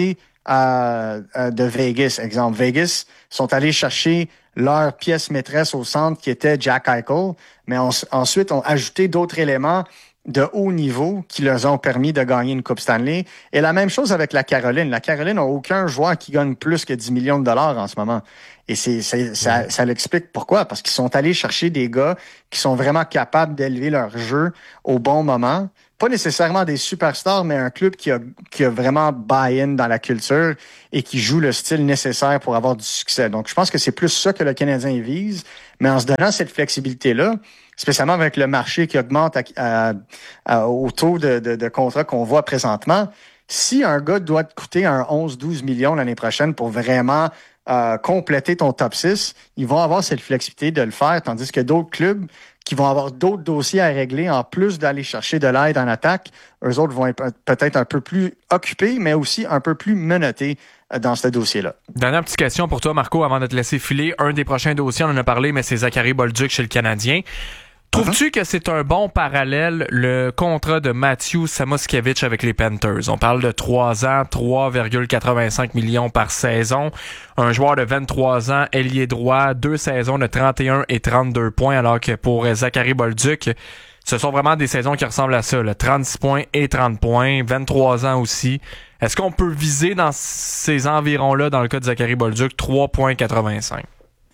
Speaker 7: euh, euh, de Vegas. Exemple, Vegas sont allés chercher leur pièce maîtresse au centre qui était Jack Eichel, mais on, ensuite ont ajouté d'autres éléments de haut niveau qui leur ont permis de gagner une Coupe Stanley. Et la même chose avec la Caroline. La Caroline n'a aucun joueur qui gagne plus que dix millions de dollars en ce moment. Et c'est, c'est, ça, ça l'explique pourquoi. Parce qu'ils sont allés chercher des gars qui sont vraiment capables d'élever leur jeu au bon moment. Pas nécessairement des superstars, mais un club qui a, qui a vraiment buy-in dans la culture et qui joue le style nécessaire pour avoir du succès. Donc, je pense que c'est plus ça que le Canadien vise. Mais en se donnant cette flexibilité-là, spécialement avec le marché qui augmente à, à, à, au taux de, de, de contrat qu'on voit présentement, si un gars doit te coûter un onze douze millions l'année prochaine pour vraiment euh, compléter ton top six, ils vont avoir cette flexibilité de le faire, tandis que d'autres clubs qui vont avoir d'autres dossiers à régler, en plus d'aller chercher de l'aide en attaque, eux autres vont être peut-être un peu plus occupés, mais aussi un peu plus menottés dans ce dossier-là.
Speaker 2: Dernière petite question pour toi, Marco, avant de te laisser filer. Un des prochains dossiers, on en a parlé, mais c'est Zachary Bolduc chez le Canadien. Trouves-tu uh-huh. que c'est un bon parallèle, le contrat de Matthew Samoskevich avec les Panthers? On parle de trois ans, trois virgule quatre-vingt-cinq millions par saison. Un joueur de vingt-trois ans, ailier droit, deux saisons de trente et un et trente-deux points, alors que pour Zachary Bolduc, ce sont vraiment des saisons qui ressemblent à ça, là, trente-six points et trente points, vingt-trois ans aussi. Est-ce qu'on peut viser dans ces environs-là, dans le cas de Zachary Bolduc, trois virgule quatre-vingt-cinq?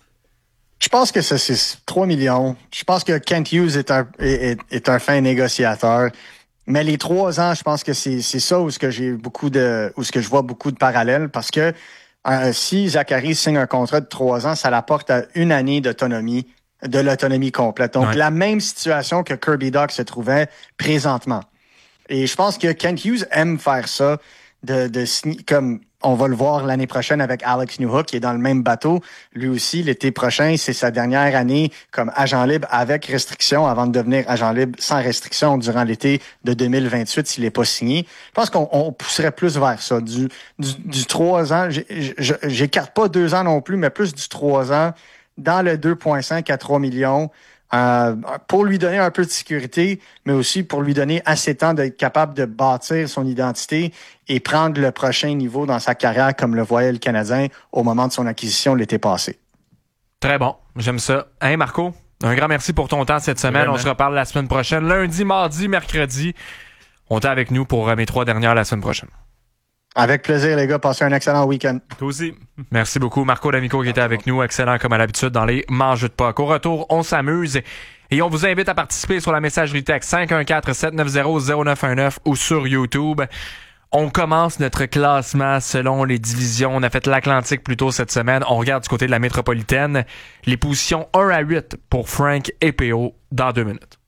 Speaker 7: Je pense que ça, c'est trois millions. Je pense que Kent Hughes est un, est, est un fin négociateur. Mais les trois ans, je pense que c'est, c'est ça où ce que j'ai beaucoup de, où ce que je vois beaucoup de parallèles parce que euh, si Zachary signe un contrat de trois ans, ça l'apporte à une année d'autonomie, de l'autonomie complète. Donc, ouais. La même situation que Kirby Dach se trouvait présentement. Et je pense que Kent Hughes aime faire ça, de, de comme on va le voir l'année prochaine avec Alex Newhook, qui est dans le même bateau. Lui aussi, l'été prochain, c'est sa dernière année comme agent libre avec restriction avant de devenir agent libre sans restriction durant l'été de deux mille vingt-huit s'il n'est pas signé. Je pense qu'on on pousserait plus vers ça. Du, du, du trois ans, j'écarte pas deux ans non plus, mais plus du trois ans dans le deux virgule cinq à trois millions. Euh, pour lui donner un peu de sécurité, mais aussi pour lui donner assez de temps d'être capable de bâtir son identité et prendre le prochain niveau dans sa carrière comme le voyait le Canadien au moment de son acquisition l'été passé.
Speaker 2: Très bon, j'aime ça. Hein, Marco, un grand merci pour ton temps cette semaine. Vraiment. On se reparle la semaine prochaine, lundi, mardi, mercredi. On est avec nous pour mes trois dernières la semaine prochaine.
Speaker 7: Avec plaisir, les gars. Passez un excellent week-end.
Speaker 2: Toi aussi. Merci beaucoup. Marco D'Amico qui était avec nous. Excellent comme à l'habitude dans les Mange de Puck. Au retour, on s'amuse et on vous invite à participer sur la messagerie texte cinq un quatre sept neuf zéro zéro neuf un neuf ou sur YouTube. On commence notre classement selon les divisions. On a fait l'Atlantique plus tôt cette semaine. On regarde du côté de la métropolitaine. Les positions un à huit pour Frank et P O dans deux minutes.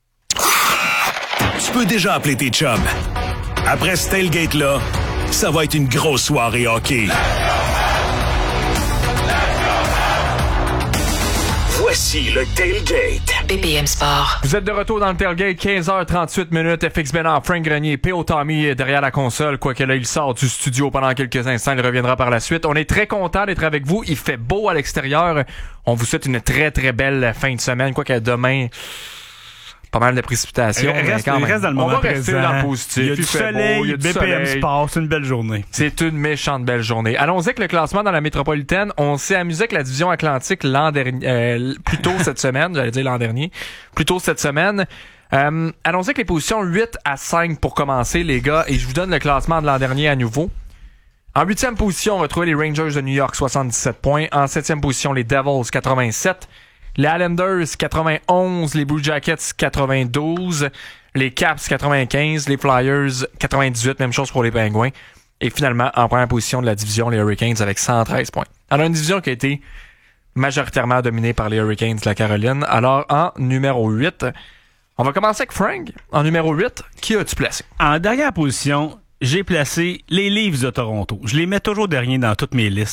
Speaker 6: Tu peux déjà appeler tes chums. Après ce tailgate-là, ça va être une grosse soirée hockey. Voici le Tailgate.
Speaker 8: B P M Sport.
Speaker 2: Vous êtes de retour dans le Tailgate, quinze heures trente-huit minutes. F X Bénard, Frank Grenier, P O Tommy derrière la console. Quoique là, il sort du studio pendant quelques instants. Il reviendra par la suite. On est très content d'être avec vous. Il fait beau à l'extérieur. On vous souhaite une très, très belle fin de semaine. Quoique demain... Pas mal de précipitations.
Speaker 3: Il reste,
Speaker 2: quand même.
Speaker 3: reste dans le moment
Speaker 2: On va
Speaker 3: présent.
Speaker 2: rester dans le positif.
Speaker 3: Il y a du
Speaker 2: il fait
Speaker 3: soleil,
Speaker 2: beau, il y a du
Speaker 3: B P M
Speaker 2: soleil.
Speaker 3: Sport, c'est une belle journée.
Speaker 2: C'est une méchante belle journée. Allons-y avec le classement dans la métropolitaine. On s'est amusé avec la division Atlantique l'an dernier, euh, plus tôt cette semaine, j'allais dire l'an dernier, plus tôt cette semaine. Euh, allons-y avec les positions huit à cinq pour commencer, les gars, et je vous donne le classement de l'an dernier à nouveau. En huitième position, on retrouve les Rangers de New York, soixante-dix-sept points. En septième position, les Devils, quatre-vingt-sept. Les Islanders, quatre-vingt-onze. Les Blue Jackets, quatre-vingt-douze. Les Caps, quatre-vingt-quinze. Les Flyers, quatre-vingt-dix-huit. Même chose pour les Penguins. Et finalement, en première position de la division, les Hurricanes avec cent treize points. Alors, une division qui a été majoritairement dominée par les Hurricanes de la Caroline. Alors, en numéro huit, on va commencer avec Frank. En numéro huit, qui as-tu placé?
Speaker 3: En dernière position, j'ai placé les Leafs de Toronto. Je les mets toujours derniers dans toutes mes listes.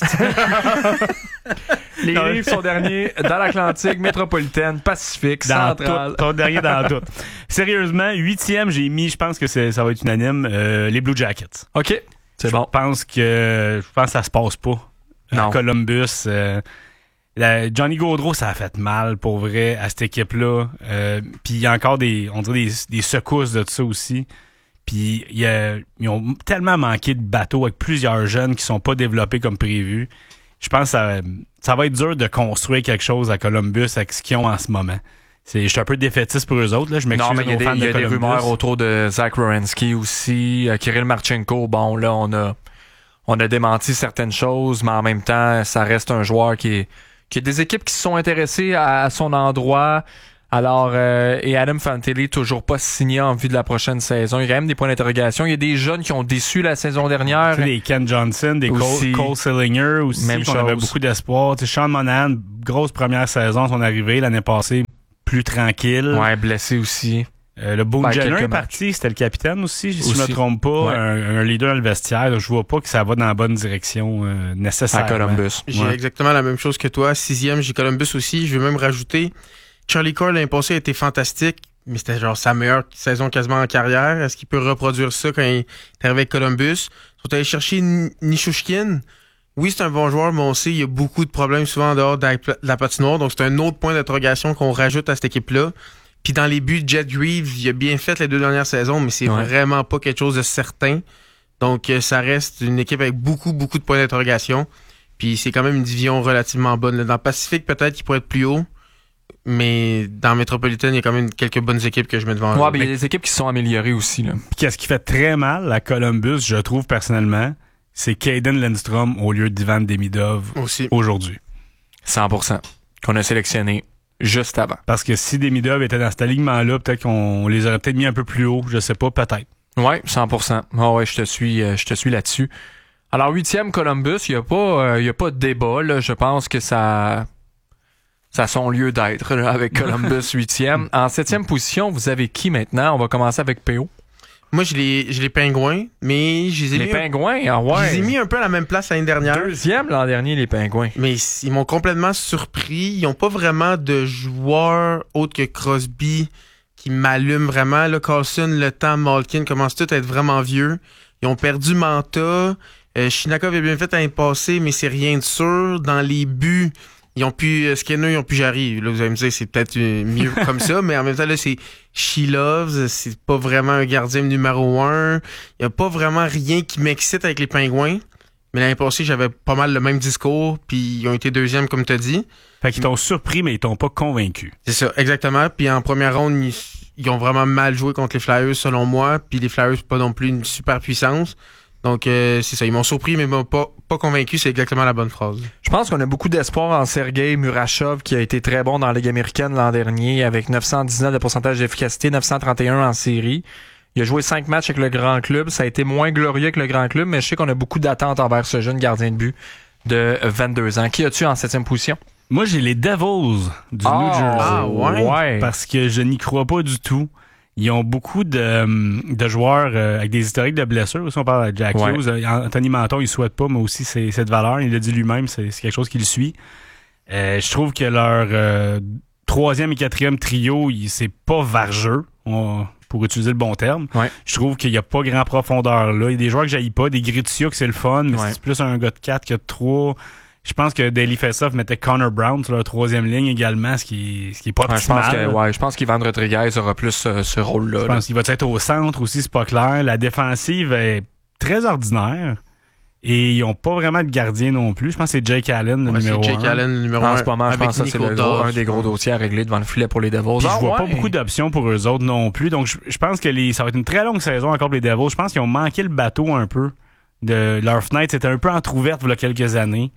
Speaker 2: Les Leafs sont derniers dans l'Atlantique, métropolitaine, Pacifique,
Speaker 3: dans
Speaker 2: centrale.
Speaker 3: Tout, sont derniers dans tout. Sérieusement, huitième, j'ai mis, je pense que c'est, ça va être unanime, euh, les Blue Jackets.
Speaker 2: OK, c'est
Speaker 3: je
Speaker 2: bon.
Speaker 3: Pense que, je pense que ça se passe pas.
Speaker 2: Non.
Speaker 3: À Columbus, euh, la, Johnny Gaudreau, ça a fait mal, pour vrai, à cette équipe-là. Euh, Puis il y a encore des, on dirait des, des secousses de ça aussi. Puis il y a, ils ont tellement manqué de bateaux avec plusieurs jeunes qui sont pas développés comme prévu. Je pense que ça, ça va être dur de construire quelque chose à Columbus avec ce qu'ils ont en ce moment. C'est, je suis un peu défaitiste pour eux autres. Là. Je m'excuse
Speaker 2: Non, mais il y a, des,
Speaker 3: fans
Speaker 2: y a
Speaker 3: de
Speaker 2: des
Speaker 3: Columbus.
Speaker 2: rumeurs autour de Zach Werenski aussi, euh, Kirill Marchenko. Bon, là, on a on a démenti certaines choses, mais en même temps, ça reste un joueur qui est qui a des équipes qui se sont intéressées à, à son endroit. Alors, euh, et Adam Fantilli, toujours pas signé en vue de la prochaine saison. Il y a quand même des points d'interrogation. Il y a des jeunes qui ont déçu la saison dernière.
Speaker 3: Tu sais, des Ken Johnson, des
Speaker 2: Aussi.
Speaker 3: Cole, Cole Sillinger aussi,
Speaker 2: Même
Speaker 3: qu'on avait
Speaker 2: chose.
Speaker 3: beaucoup d'espoir. Tu sais, Sean Monahan, grosse première saison, son arrivée l'année passée, plus tranquille.
Speaker 2: Ouais, blessé aussi.
Speaker 3: Euh, le Boone
Speaker 2: Ben,
Speaker 3: Jenner
Speaker 2: quelques
Speaker 3: est parti, c'était le capitaine aussi, si je
Speaker 2: Aussi.
Speaker 3: me trompe pas,
Speaker 2: Ouais.
Speaker 3: un, un leader dans le vestiaire. Donc, je vois pas que ça va dans la bonne direction euh,
Speaker 2: À
Speaker 3: nécessairement.
Speaker 2: Columbus.
Speaker 8: J'ai
Speaker 3: Ouais.
Speaker 8: exactement la même chose que toi. Sixième, j'ai Columbus aussi. Je vais même rajouter, Charlie Cole l'année passée a été fantastique, mais c'était genre sa meilleure saison quasiment en carrière. Est-ce qu'il peut reproduire ça quand il est arrivé avec Columbus? Ils sont allés chercher N- Nishushkin. Oui, c'est un bon joueur, mais on sait qu'il y a beaucoup de problèmes souvent en dehors de la, de la patinoire. Donc, c'est un autre point d'interrogation qu'on rajoute à cette équipe-là. Puis dans les buts, Jet Greaves, il a bien fait les deux dernières saisons, mais c'est
Speaker 2: Ouais.
Speaker 8: vraiment pas quelque chose de certain. Donc, euh, ça reste une équipe avec beaucoup, beaucoup de points d'interrogation. Puis c'est quand même une division relativement bonne. Là, dans le Pacifique, peut-être qu'il pourrait être plus haut. Mais dans Metropolitan, il y a quand même quelques bonnes équipes que je mets devant eux.
Speaker 2: Ouais, mais il y a des équipes qui se sont améliorées aussi, là.
Speaker 3: Puis qu'est-ce qui fait très mal à Columbus, je trouve personnellement, c'est Caden Lindstrom au lieu d'Ivan Demidov
Speaker 8: Aussi.
Speaker 3: aujourd'hui.
Speaker 2: cent pour cent. Qu'on a sélectionné juste avant.
Speaker 3: Parce que si Demidov était dans cet alignement-là, peut-être qu'on les aurait peut-être mis un peu plus haut, je sais pas, peut-être.
Speaker 2: Ouais, cent pour cent. Ah ouais, je te suis, euh, je te suis là-dessus. Alors, huitième Columbus, il y a pas, euh, il y a pas de débat, là. Je pense que ça, ça a son lieu d'être, là, avec Columbus huitième. En septième position, vous avez qui maintenant? On va commencer avec P O.
Speaker 8: Moi, j'ai les, j'ai les Pingouins, mais je les ai
Speaker 2: Les
Speaker 8: mis,
Speaker 2: Pingouins, ah
Speaker 8: je
Speaker 2: ouais.
Speaker 8: les ai mis un peu à la même place l'année dernière.
Speaker 2: Deuxième l'an dernier, les Pingouins.
Speaker 8: Mais ils m'ont complètement surpris. Ils n'ont pas vraiment de joueurs autres que Crosby qui m'allument vraiment. Là, Carlson, Le Temps, Malkin commencent tous à être vraiment vieux. Ils ont perdu Manta. Euh, Shinakov a bien fait l'année passée, mais c'est rien de sûr. Dans les buts, ils ont pu euh, Skinner, ils ont pu Jarry. Là, vous allez me dire, c'est peut-être euh, mieux comme ça, mais en même temps, là, c'est She-Loves. C'est pas vraiment un gardien numéro un. Il y a pas vraiment rien qui m'excite avec les Pingouins. Mais l'année passée, j'avais pas mal le même discours, puis ils ont été deuxième, comme tu as dit.
Speaker 3: Fait qu'ils t'ont surpris, mais ils t'ont pas convaincu.
Speaker 8: C'est ça, exactement. Puis en première ronde, ils, ils ont vraiment mal joué contre les Flyers, selon moi. Puis les Flyers, pas non plus une super puissance. Donc, euh, c'est ça. Ils m'ont surpris, mais ils m'ont pas, pas convaincu. C'est exactement la bonne phrase.
Speaker 2: Je pense qu'on a beaucoup d'espoir en Sergei Murashov, qui a été très bon dans la Ligue américaine l'an dernier, avec neuf cent dix-neuf de pourcentage d'efficacité, neuf cent trente et un en série. Il a joué cinq matchs avec le grand club. Ça a été moins glorieux que le grand club, mais je sais qu'on a beaucoup d'attentes envers ce jeune gardien de but de vingt-deux ans. Qui as-tu en septième position?
Speaker 3: Moi, j'ai les Devils du
Speaker 2: Ah,
Speaker 3: New Jersey.
Speaker 8: ah, ouais?
Speaker 2: ouais.
Speaker 3: Parce que je n'y crois pas du tout. Ils ont beaucoup de, de joueurs euh, avec des historiques de blessures. Aussi, on parle de Jack
Speaker 2: Ouais.
Speaker 3: Hughes. Euh, Anthony Menton, il souhaite pas, mais aussi c'est cette valeur. Il l'a dit lui-même, c'est c'est quelque chose qui le suit. Euh, je trouve que leur euh, troisième et quatrième trio, il- c'est pas vargeux, on- pour utiliser le bon terme.
Speaker 2: Ouais.
Speaker 3: Je trouve qu'il y a pas grand profondeur là. Il y a des joueurs que j'haïs pas, des Gritsia que c'est le fun, mais
Speaker 2: Ouais.
Speaker 3: c'est plus un gars de quatre que de trois. Je pense que Daily Faceoff mettait Connor Brown sur leur troisième ligne également, ce qui, ce qui est pas
Speaker 2: Ouais, je pense
Speaker 3: optimal.
Speaker 2: que, ouais, je pense qu'Ivan Rodriguez aura plus euh, ce rôle-là.
Speaker 3: Je
Speaker 2: là.
Speaker 3: pense qu'il va être au centre aussi, c'est pas clair. La défensive est très ordinaire. Et ils ont pas vraiment de gardien non plus. Je pense que c'est Jake Allen, le
Speaker 8: Ouais,
Speaker 3: numéro
Speaker 8: c'est Jake
Speaker 3: un.
Speaker 8: Allen, le numéro un.
Speaker 2: En ce moment, je
Speaker 8: avec
Speaker 2: pense que ça, c'est
Speaker 8: Nico
Speaker 2: le gros-
Speaker 8: Dawes,
Speaker 2: un des gros
Speaker 8: je pense.
Speaker 2: dossiers à régler devant le filet pour les Devils.
Speaker 3: Puis
Speaker 2: Ah,
Speaker 3: je vois pas
Speaker 2: ouais.
Speaker 3: beaucoup d'options pour eux autres non plus. Donc, je, je pense que les, ça va être une très longue saison encore pour les Devils. Je pense qu'ils ont manqué le bateau un peu. De, leur fenêtre c'était un peu entrouverte il y a quelques années.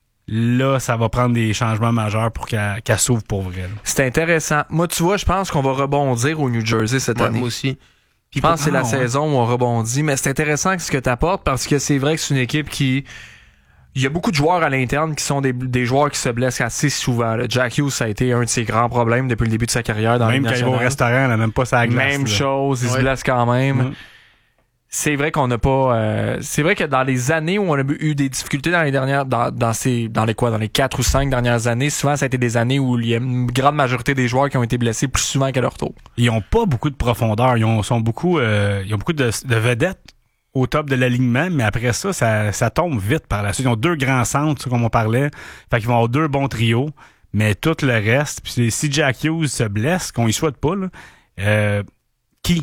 Speaker 3: Là, ça va prendre des changements majeurs pour qu'elle qu'elle s'ouvre pour vrai. là.
Speaker 2: C'est intéressant. Moi, tu vois, je pense qu'on va rebondir au New Jersey cette
Speaker 8: Ouais,
Speaker 2: année.
Speaker 8: moi aussi.
Speaker 2: Je pense que c'est
Speaker 3: Ah,
Speaker 2: la
Speaker 3: ouais.
Speaker 2: saison où on rebondit, mais c'est intéressant ce que tu apportes parce que c'est vrai que c'est une équipe qui... Il y a beaucoup de joueurs à l'interne qui sont des, des joueurs qui se blessent assez souvent. là. Jack Hughes, ça a été un de ses grands problèmes depuis le début de sa carrière dans
Speaker 3: Même
Speaker 2: la
Speaker 3: quand
Speaker 2: Ligue
Speaker 3: il va au
Speaker 2: nationale.
Speaker 3: restaurant, là, même pas sa glace.
Speaker 2: Même
Speaker 3: là.
Speaker 2: chose, il se
Speaker 8: Ouais.
Speaker 2: blesse quand même.
Speaker 3: Mm.
Speaker 2: C'est vrai qu'on n'a pas... euh, c'est vrai que dans les années où on a eu des difficultés dans les dernières... Dans, dans, ces, dans les quoi? Dans les quatre ou cinq dernières années, souvent ça a été des années où il y a une grande majorité des joueurs qui ont été blessés plus souvent qu'à leur tour.
Speaker 3: Ils ont pas beaucoup de profondeur. Ils ont, sont beaucoup, euh, ils ont beaucoup de, de vedettes au top de l'alignement, mais après ça, ça, ça tombe vite par la suite. Ils ont deux grands centres, comme on parlait. Fait qu'ils vont avoir deux bons trios, mais tout le reste. Puis si Jack Hughes se blesse, qu'on y souhaite pas, là, euh, qui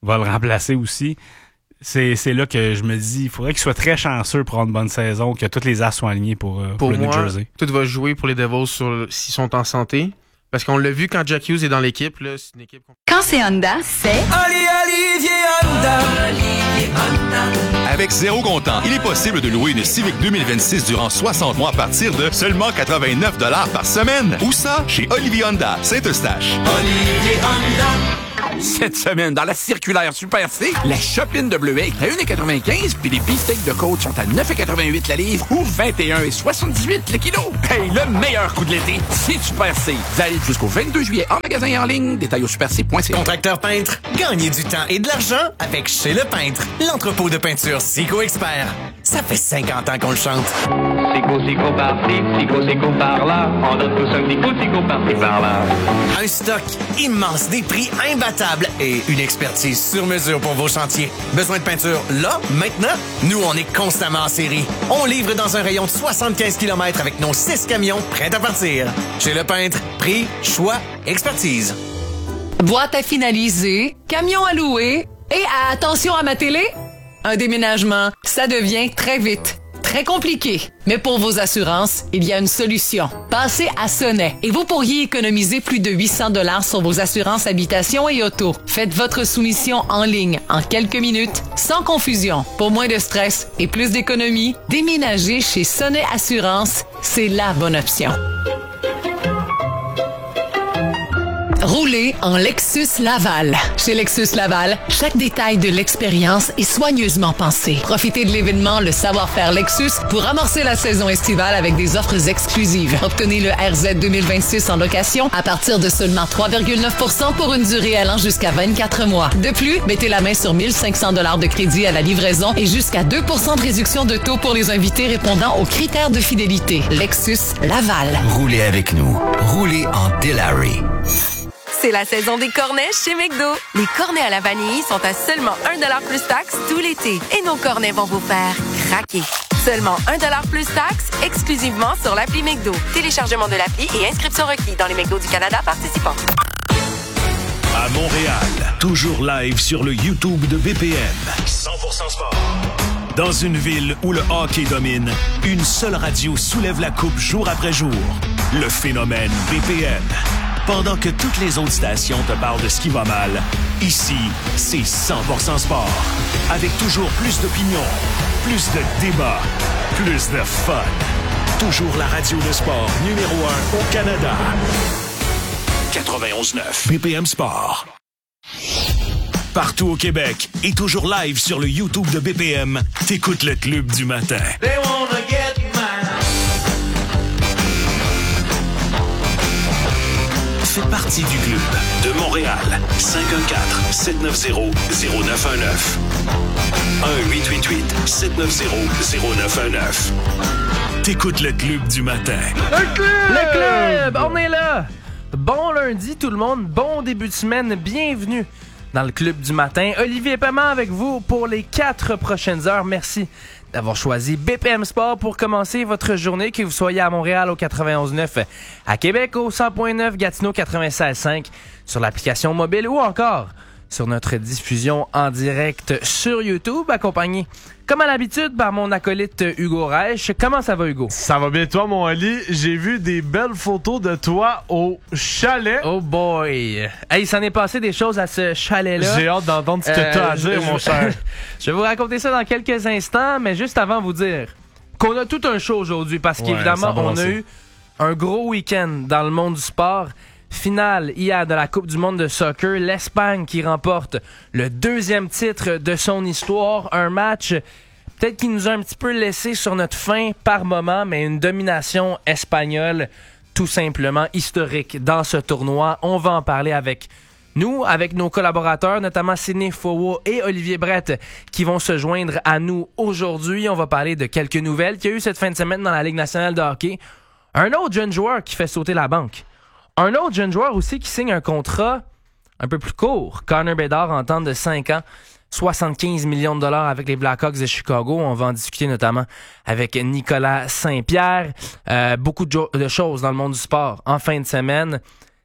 Speaker 3: va le remplacer aussi. C'est, c'est là que je me dis, il faudrait qu'il soit très chanceux pour avoir une bonne saison, que tous les as soient alignés pour, pour,
Speaker 8: pour
Speaker 3: le
Speaker 8: moi,
Speaker 3: New Jersey.
Speaker 8: Tout va jouer pour les Devils sur, s'ils sont en santé. Parce qu'on l'a vu quand Jack Hughes est dans l'équipe, là, c'est une équipe...
Speaker 9: Quand c'est Honda, c'est...
Speaker 10: Allez, Olivier Honda! Olivier Honda!
Speaker 11: Avec zéro comptant, il est possible de louer une Civic deux mille vingt-six durant soixante mois à partir de seulement quatre-vingt-neuf dollars par semaine. Où ça? Chez Olivier Honda, Saint-Eustache.
Speaker 10: Olivier Honda! Cette semaine, dans la circulaire Super C, la Chopin de bleuet est à un virgule quatre-vingt-quinze puis les beefsteaks de côte sont à neuf virgule quatre-vingt-huit la livre ou vingt et un virgule soixante-dix-huit le kilo. Hey, le meilleur coup de l'été, c'est Super C. Valide jusqu'au vingt-deux juillet en magasin et en ligne. Détails au super c point c a.
Speaker 12: Contracteur peintre, gagnez du temps et de l'argent avec Chez Le Peintre, l'entrepôt de peinture Sico Expert. Ça fait cinquante ans qu'on le chante.
Speaker 13: Sico, Sico par-ci, Sico, Sico par-là. On donne tous un petit coup, Sico par-ci, par-là.
Speaker 12: Un stock immense, des prix imbattables et une expertise sur mesure pour vos chantiers. Besoin de peinture là, maintenant? Nous, on est constamment en série. On livre dans un rayon de soixante-quinze kilomètres avec nos six camions prêts à partir. Chez Le Peintre, prix, choix, expertise.
Speaker 9: Boîte à finaliser, camion à louer et attention à ma télé, un déménagement, ça devient très vite, très compliqué. Mais pour vos assurances, il y a une solution. Passez à Sonnet et vous pourriez économiser plus de huit cents dollars sur vos assurances habitation et auto. Faites votre soumission en ligne en quelques minutes, sans confusion. Pour moins de stress et plus d'économie, déménager chez Sonnet Assurance, c'est la bonne option. Roulez en Lexus Laval. Chez Lexus Laval, chaque détail de l'expérience est soigneusement pensé. Profitez de l'événement Le Savoir-faire Lexus pour amorcer la saison estivale avec des offres exclusives. Obtenez le R Z deux mille vingt-six en location à partir de seulement trois virgule neuf pour cent pour une durée allant jusqu'à vingt-quatre mois. De plus, mettez la main sur mille cinq cents dollars de crédit à la livraison et jusqu'à deux pour cent de réduction de taux pour les invités répondant aux critères de fidélité. Lexus Laval.
Speaker 14: Roulez avec nous. Roulez en Delary.
Speaker 15: C'est la saison des cornets chez McDo. Les cornets à la vanille sont à seulement un dollar plus taxe tout l'été. Et nos cornets vont vous faire craquer. Seulement un dollar plus taxe, exclusivement sur l'appli McDo. Téléchargement de l'appli et inscription requis dans les McDo du Canada participants.
Speaker 6: À Montréal, toujours live sur le YouTube de B P M.
Speaker 4: cent pour cent sport.
Speaker 6: Dans une ville où le hockey domine, une seule radio soulève la coupe jour après jour. Le phénomène B P M. Pendant que toutes les autres stations te parlent de ce qui va mal, ici, c'est cent pour cent sport. Avec toujours plus d'opinions, plus de débats, plus de fun. Toujours la radio de sport numéro un au Canada. quatre-vingt-onze neuf B P M Sport. Partout au Québec et toujours live sur le YouTube de B P M, t'écoutes le Club du matin.
Speaker 10: They wanna get mine.
Speaker 6: Fais partie du club de Montréal. cinq un quatre, sept neuf zéro, zéro neuf un neuf. un huit huit huit, sept neuf zéro, zéro neuf un neuf. T'écoutes le Club du matin.
Speaker 2: Le club! Le club! On est là! Bon lundi tout le monde, bon début de semaine, bienvenue dans le Club du matin. Olivier Paiement avec vous pour les quatre prochaines heures. Merci d'avoir choisi B P M Sport pour commencer votre journée, que vous soyez à Montréal au quatre-vingt-onze neuf, à Québec au cent point neuf, Gatineau quatre-vingt-seize cinq, sur l'application mobile ou encore sur notre diffusion en direct sur YouTube, accompagné, comme à l'habitude, par mon acolyte Hugo Reich. Comment ça va, Hugo?
Speaker 16: Ça va bien, toi, mon Ali? J'ai vu des belles photos de toi au chalet.
Speaker 2: Oh boy! Hey, il s'en est passé des choses à ce chalet-là.
Speaker 16: J'ai hâte d'entendre ce que euh, tu as à dire,
Speaker 2: je,
Speaker 16: mon cher.
Speaker 2: Je vais vous raconter ça dans quelques instants, mais juste avant vous dire qu'on a tout un show aujourd'hui, parce
Speaker 16: ouais,
Speaker 2: qu'évidemment, on a eu un gros week-end dans le monde du sport. Finale hier de la Coupe du monde de soccer, l'Espagne qui remporte le deuxième titre de son histoire, un match peut-être qui nous a un petit peu laissé sur notre faim par moment, mais une domination espagnole tout simplement historique dans ce tournoi. On va en parler avec nous, avec nos collaborateurs, notamment Sidney Fowo et Olivier Brett, qui vont se joindre à nous aujourd'hui. On va parler de quelques nouvelles qu'il y a eu cette fin de semaine dans la Ligue nationale de hockey. Un autre jeune joueur qui fait sauter la banque. Un autre jeune joueur aussi qui signe un contrat un peu plus court. Connor Bedard, entente de cinq ans, soixante-quinze millions de dollars avec les Blackhawks de Chicago. On va en discuter notamment avec Nicolas Saint-Pierre. Euh, beaucoup de, jo- de choses dans le monde du sport en fin de semaine.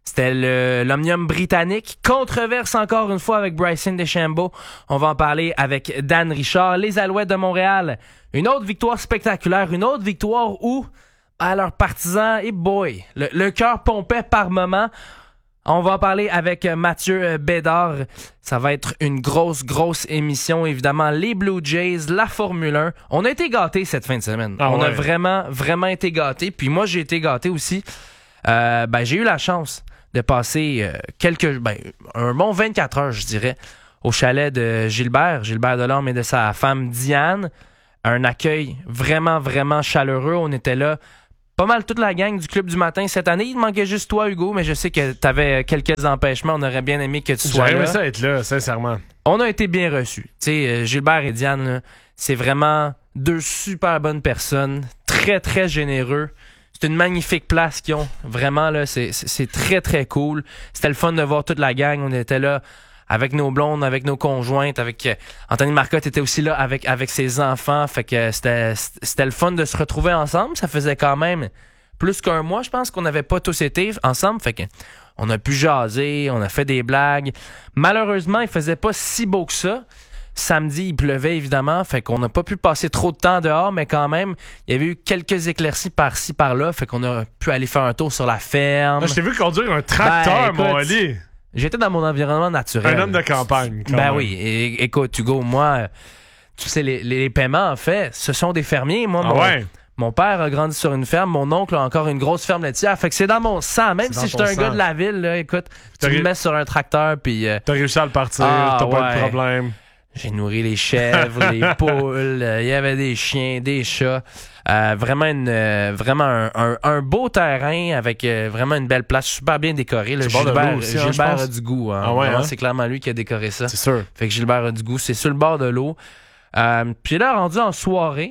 Speaker 17: C'était le, l'Omnium britannique. Controverse encore une fois avec Bryson DeChambeau. On va en parler avec Dan Richard. Les Alouettes de Montréal. Une autre victoire spectaculaire. Une autre victoire où, à leurs partisans, et boy, le, le cœur pompait par moment. On va en parler avec Mathieu Bédard. Ça va être une grosse, grosse émission. Évidemment, les Blue Jays, la Formule un. On a été gâtés cette fin de semaine. Ah On ouais. a vraiment, vraiment été gâtés. Puis moi, j'ai été gâté aussi. Euh, ben, j'ai eu la chance de passer euh, quelques, ben, un bon vingt-quatre heures, je dirais, au chalet de Gilbert, Gilbert Delorme et de sa femme Diane. Un accueil vraiment, vraiment chaleureux. On était là, pas mal toute la gang du Club du Matin cette année. Il manquait juste toi, Hugo, mais je sais que tu avais quelques empêchements. On aurait bien aimé que tu sois là.
Speaker 16: J'aurais aimé ça être là, sincèrement.
Speaker 17: On a été bien reçus. Tu sais, Gilbert et Diane, là, c'est vraiment deux super bonnes personnes, très, très généreux. C'est une magnifique place qu'ils ont. Vraiment, là, c'est, c'est, c'est très, très cool. C'était le fun de voir toute la gang. On était là avec nos blondes, avec nos conjointes, avec euh, Anthony Marcotte était aussi là avec, avec ses enfants. Fait que c'était, c'était le fun de se retrouver ensemble. Ça faisait quand même plus qu'un mois, je pense, qu'on n'avait pas tous été ensemble. Fait que on a pu jaser, on a fait des blagues. Malheureusement, il faisait pas si beau que ça. Samedi, il pleuvait évidemment, fait qu'on n'a pas pu passer trop de temps dehors, mais quand même, il y avait eu quelques éclaircies par-ci, par-là, fait qu'on a pu aller faire un tour sur la ferme.
Speaker 16: Ah, je t'ai vu conduire un tracteur,
Speaker 17: ben,
Speaker 16: mon Ali.
Speaker 17: J'étais dans mon environnement naturel.
Speaker 16: Un homme de campagne.
Speaker 17: Ben
Speaker 16: même.
Speaker 17: oui, et, écoute, Hugo, moi, tu sais, les, les paiements, en fait, ce sont des fermiers. Moi,
Speaker 16: ah
Speaker 17: mon,
Speaker 16: ouais.
Speaker 17: mon père a grandi sur une ferme, mon oncle a encore une grosse ferme laitière, fait que c'est dans mon sang. Même c'est si j'étais un sang. Gars de la ville, là, écoute, tu me ré... mets sur un tracteur, puis... Euh,
Speaker 16: t'as réussi à le partir, ah, t'as ouais. pas de problème.
Speaker 17: J'ai nourri les chèvres, les poules, il euh, y avait des chiens, des chats. Euh, vraiment une, euh, vraiment un, un, un beau terrain avec euh, vraiment une belle place, super bien décorée. Là. Gilbert, aussi, Gilbert hein, a du goût. Hein. Ah ouais, hein? C'est clairement lui qui a décoré ça.
Speaker 16: C'est sûr.
Speaker 17: Fait que Gilbert a du goût. C'est sur le bord de l'eau. Euh, Puis là, rendu en soirée,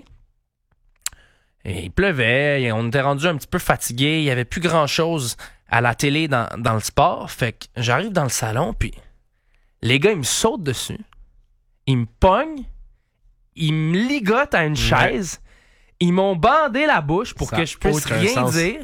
Speaker 17: et il pleuvait, et on était rendu un petit peu fatigué. Il y avait plus grand-chose à la télé dans, dans le sport. Fait que j'arrive dans le salon, puis les gars, ils me sautent dessus. Ils me pognent, ils me ligotent à une chaise, ils m'ont bandé la bouche pour ça que je puisse rien sens. dire,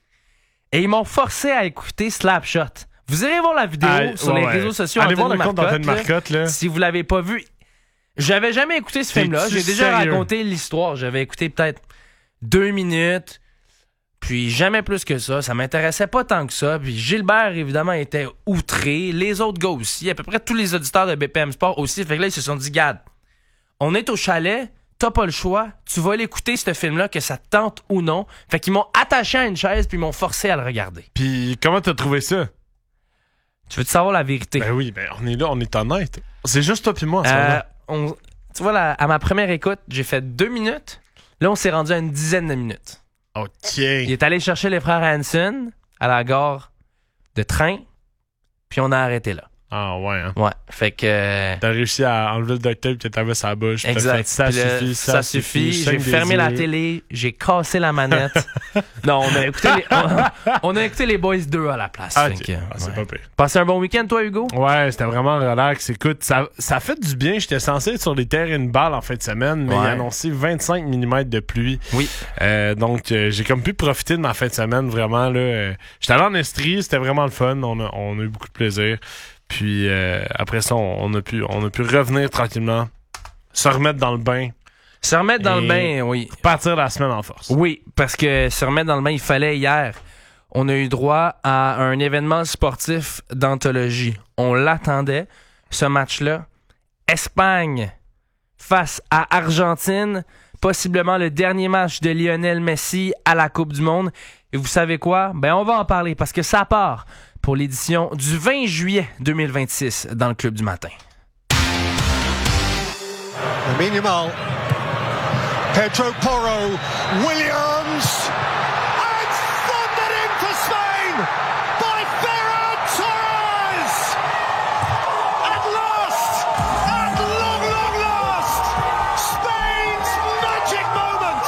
Speaker 17: et ils m'ont forcé à écouter Slapshot. Vous irez voir la vidéo ah, sur ouais, les réseaux sociaux.
Speaker 16: Allez voir le compte d'Anthony Marcotte. Là.
Speaker 17: Si vous l'avez pas vu, j'avais jamais écouté ce film-là. J'ai déjà sérieux? raconté l'histoire. J'avais écouté peut-être deux minutes, puis jamais plus que ça. Ça m'intéressait pas tant que ça. Puis Gilbert, évidemment, était outré. Les autres gars aussi. À peu près tous les auditeurs de B P M Sport aussi. Fait que là, ils se sont dit, Gad, on est au chalet, t'as pas le choix. Tu vas l'écouter, ce film-là, que ça te tente ou non. Fait qu'ils m'ont attaché à une chaise, puis ils m'ont forcé à le regarder.
Speaker 16: Puis comment t'as trouvé ça?
Speaker 17: Tu veux-tu savoir la vérité?
Speaker 16: Ben oui, ben on est là, on est honnête. C'est juste toi puis moi, en
Speaker 17: euh, on, Tu vois, là, à ma première écoute, j'ai fait deux minutes. Là, on s'est rendu à une dizaine de minutes.
Speaker 16: OK.
Speaker 17: Il est allé chercher les frères Hanson à la gare de train, puis on a arrêté là.
Speaker 16: Ah ouais, hein?
Speaker 17: Ouais, fait que... Euh...
Speaker 16: T'as réussi à enlever le duct tape que t'avais sur la bouche.
Speaker 17: Exact.
Speaker 16: Fait, ça,
Speaker 17: le,
Speaker 16: suffit,
Speaker 17: ça,
Speaker 16: ça
Speaker 17: suffit,
Speaker 16: suffit.
Speaker 17: J'ai fermé la télé, j'ai cassé la manette. non, on a, écouté les, on, on a écouté les Boys deux à la place.
Speaker 16: Ah,
Speaker 17: fait
Speaker 16: okay.
Speaker 17: que,
Speaker 16: ah c'est
Speaker 17: ouais.
Speaker 16: pas pire.
Speaker 17: Passé un bon week-end, toi, Hugo?
Speaker 16: Ouais, c'était vraiment relax. Écoute, ça, ça fait du bien. J'étais censé être sur les terrains de balle en fin de semaine, mais ouais. il a annoncé vingt-cinq millimètres de pluie.
Speaker 17: Oui.
Speaker 16: Euh, donc, euh, j'ai comme pu profiter de ma fin de semaine, vraiment. Là, euh, j'étais allé en Estrie, c'était vraiment le fun. On a, on a eu beaucoup de plaisir. Puis euh, après ça, on, on, a pu, on a pu revenir tranquillement, se remettre dans le bain.
Speaker 17: Se remettre dans le bain, oui.
Speaker 16: Partir la semaine en force.
Speaker 17: Oui, parce que se remettre dans le bain, il fallait hier. On a eu droit à un événement sportif d'anthologie. On l'attendait, ce match-là. Espagne face à Argentine. Possiblement le dernier match de Lionel Messi à la Coupe du Monde. Et vous savez quoi? Ben, on va en parler parce que ça part pour l'édition du vingt juillet deux mille vingt-six dans le Club du Matin.
Speaker 18: Lamine Yamal, Pedro Porro, Williams, and thundered in for Spain by Ferran Torres! At last, at long, long last, Spain's magic moment!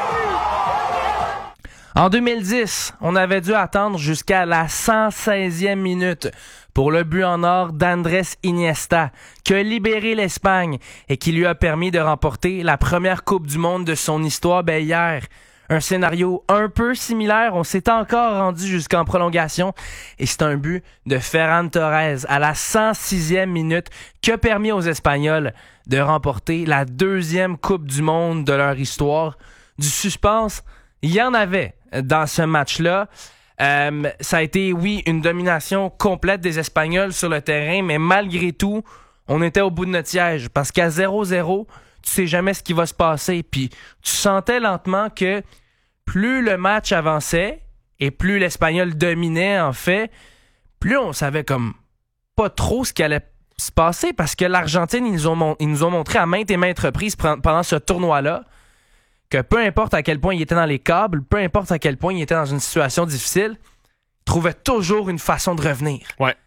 Speaker 17: En deux mille dix, on avait dû attendre jusqu'à la cent seizième minute pour le but en or d'Andrés Iniesta, qui a libéré l'Espagne et qui lui a permis de remporter la première Coupe du Monde de son histoire. Ben hier, un scénario un peu similaire. On s'est encore rendu jusqu'en prolongation et c'est un but de Ferran Torres à la cent sixième minute qui a permis aux Espagnols de remporter la deuxième Coupe du Monde de leur histoire. Du suspense, il y en avait dans ce match-là. Euh, ça a été, oui, une domination complète des Espagnols sur le terrain, mais malgré tout, on était au bout de notre siège parce qu'à zéro zéro, tu sais jamais ce qui va se passer. Puis tu sentais lentement que plus le match avançait et plus l'Espagnol dominait, en fait, plus on savait comme pas trop ce qui allait se passer parce que l'Argentine, ils nous ont, mon- ils nous ont montré à maintes et maintes reprises pre- pendant ce tournoi-là que peu importe à quel point il était dans les câbles, peu importe à quel point il était dans une situation difficile, il trouvait toujours une façon de revenir.
Speaker 16: Ouais.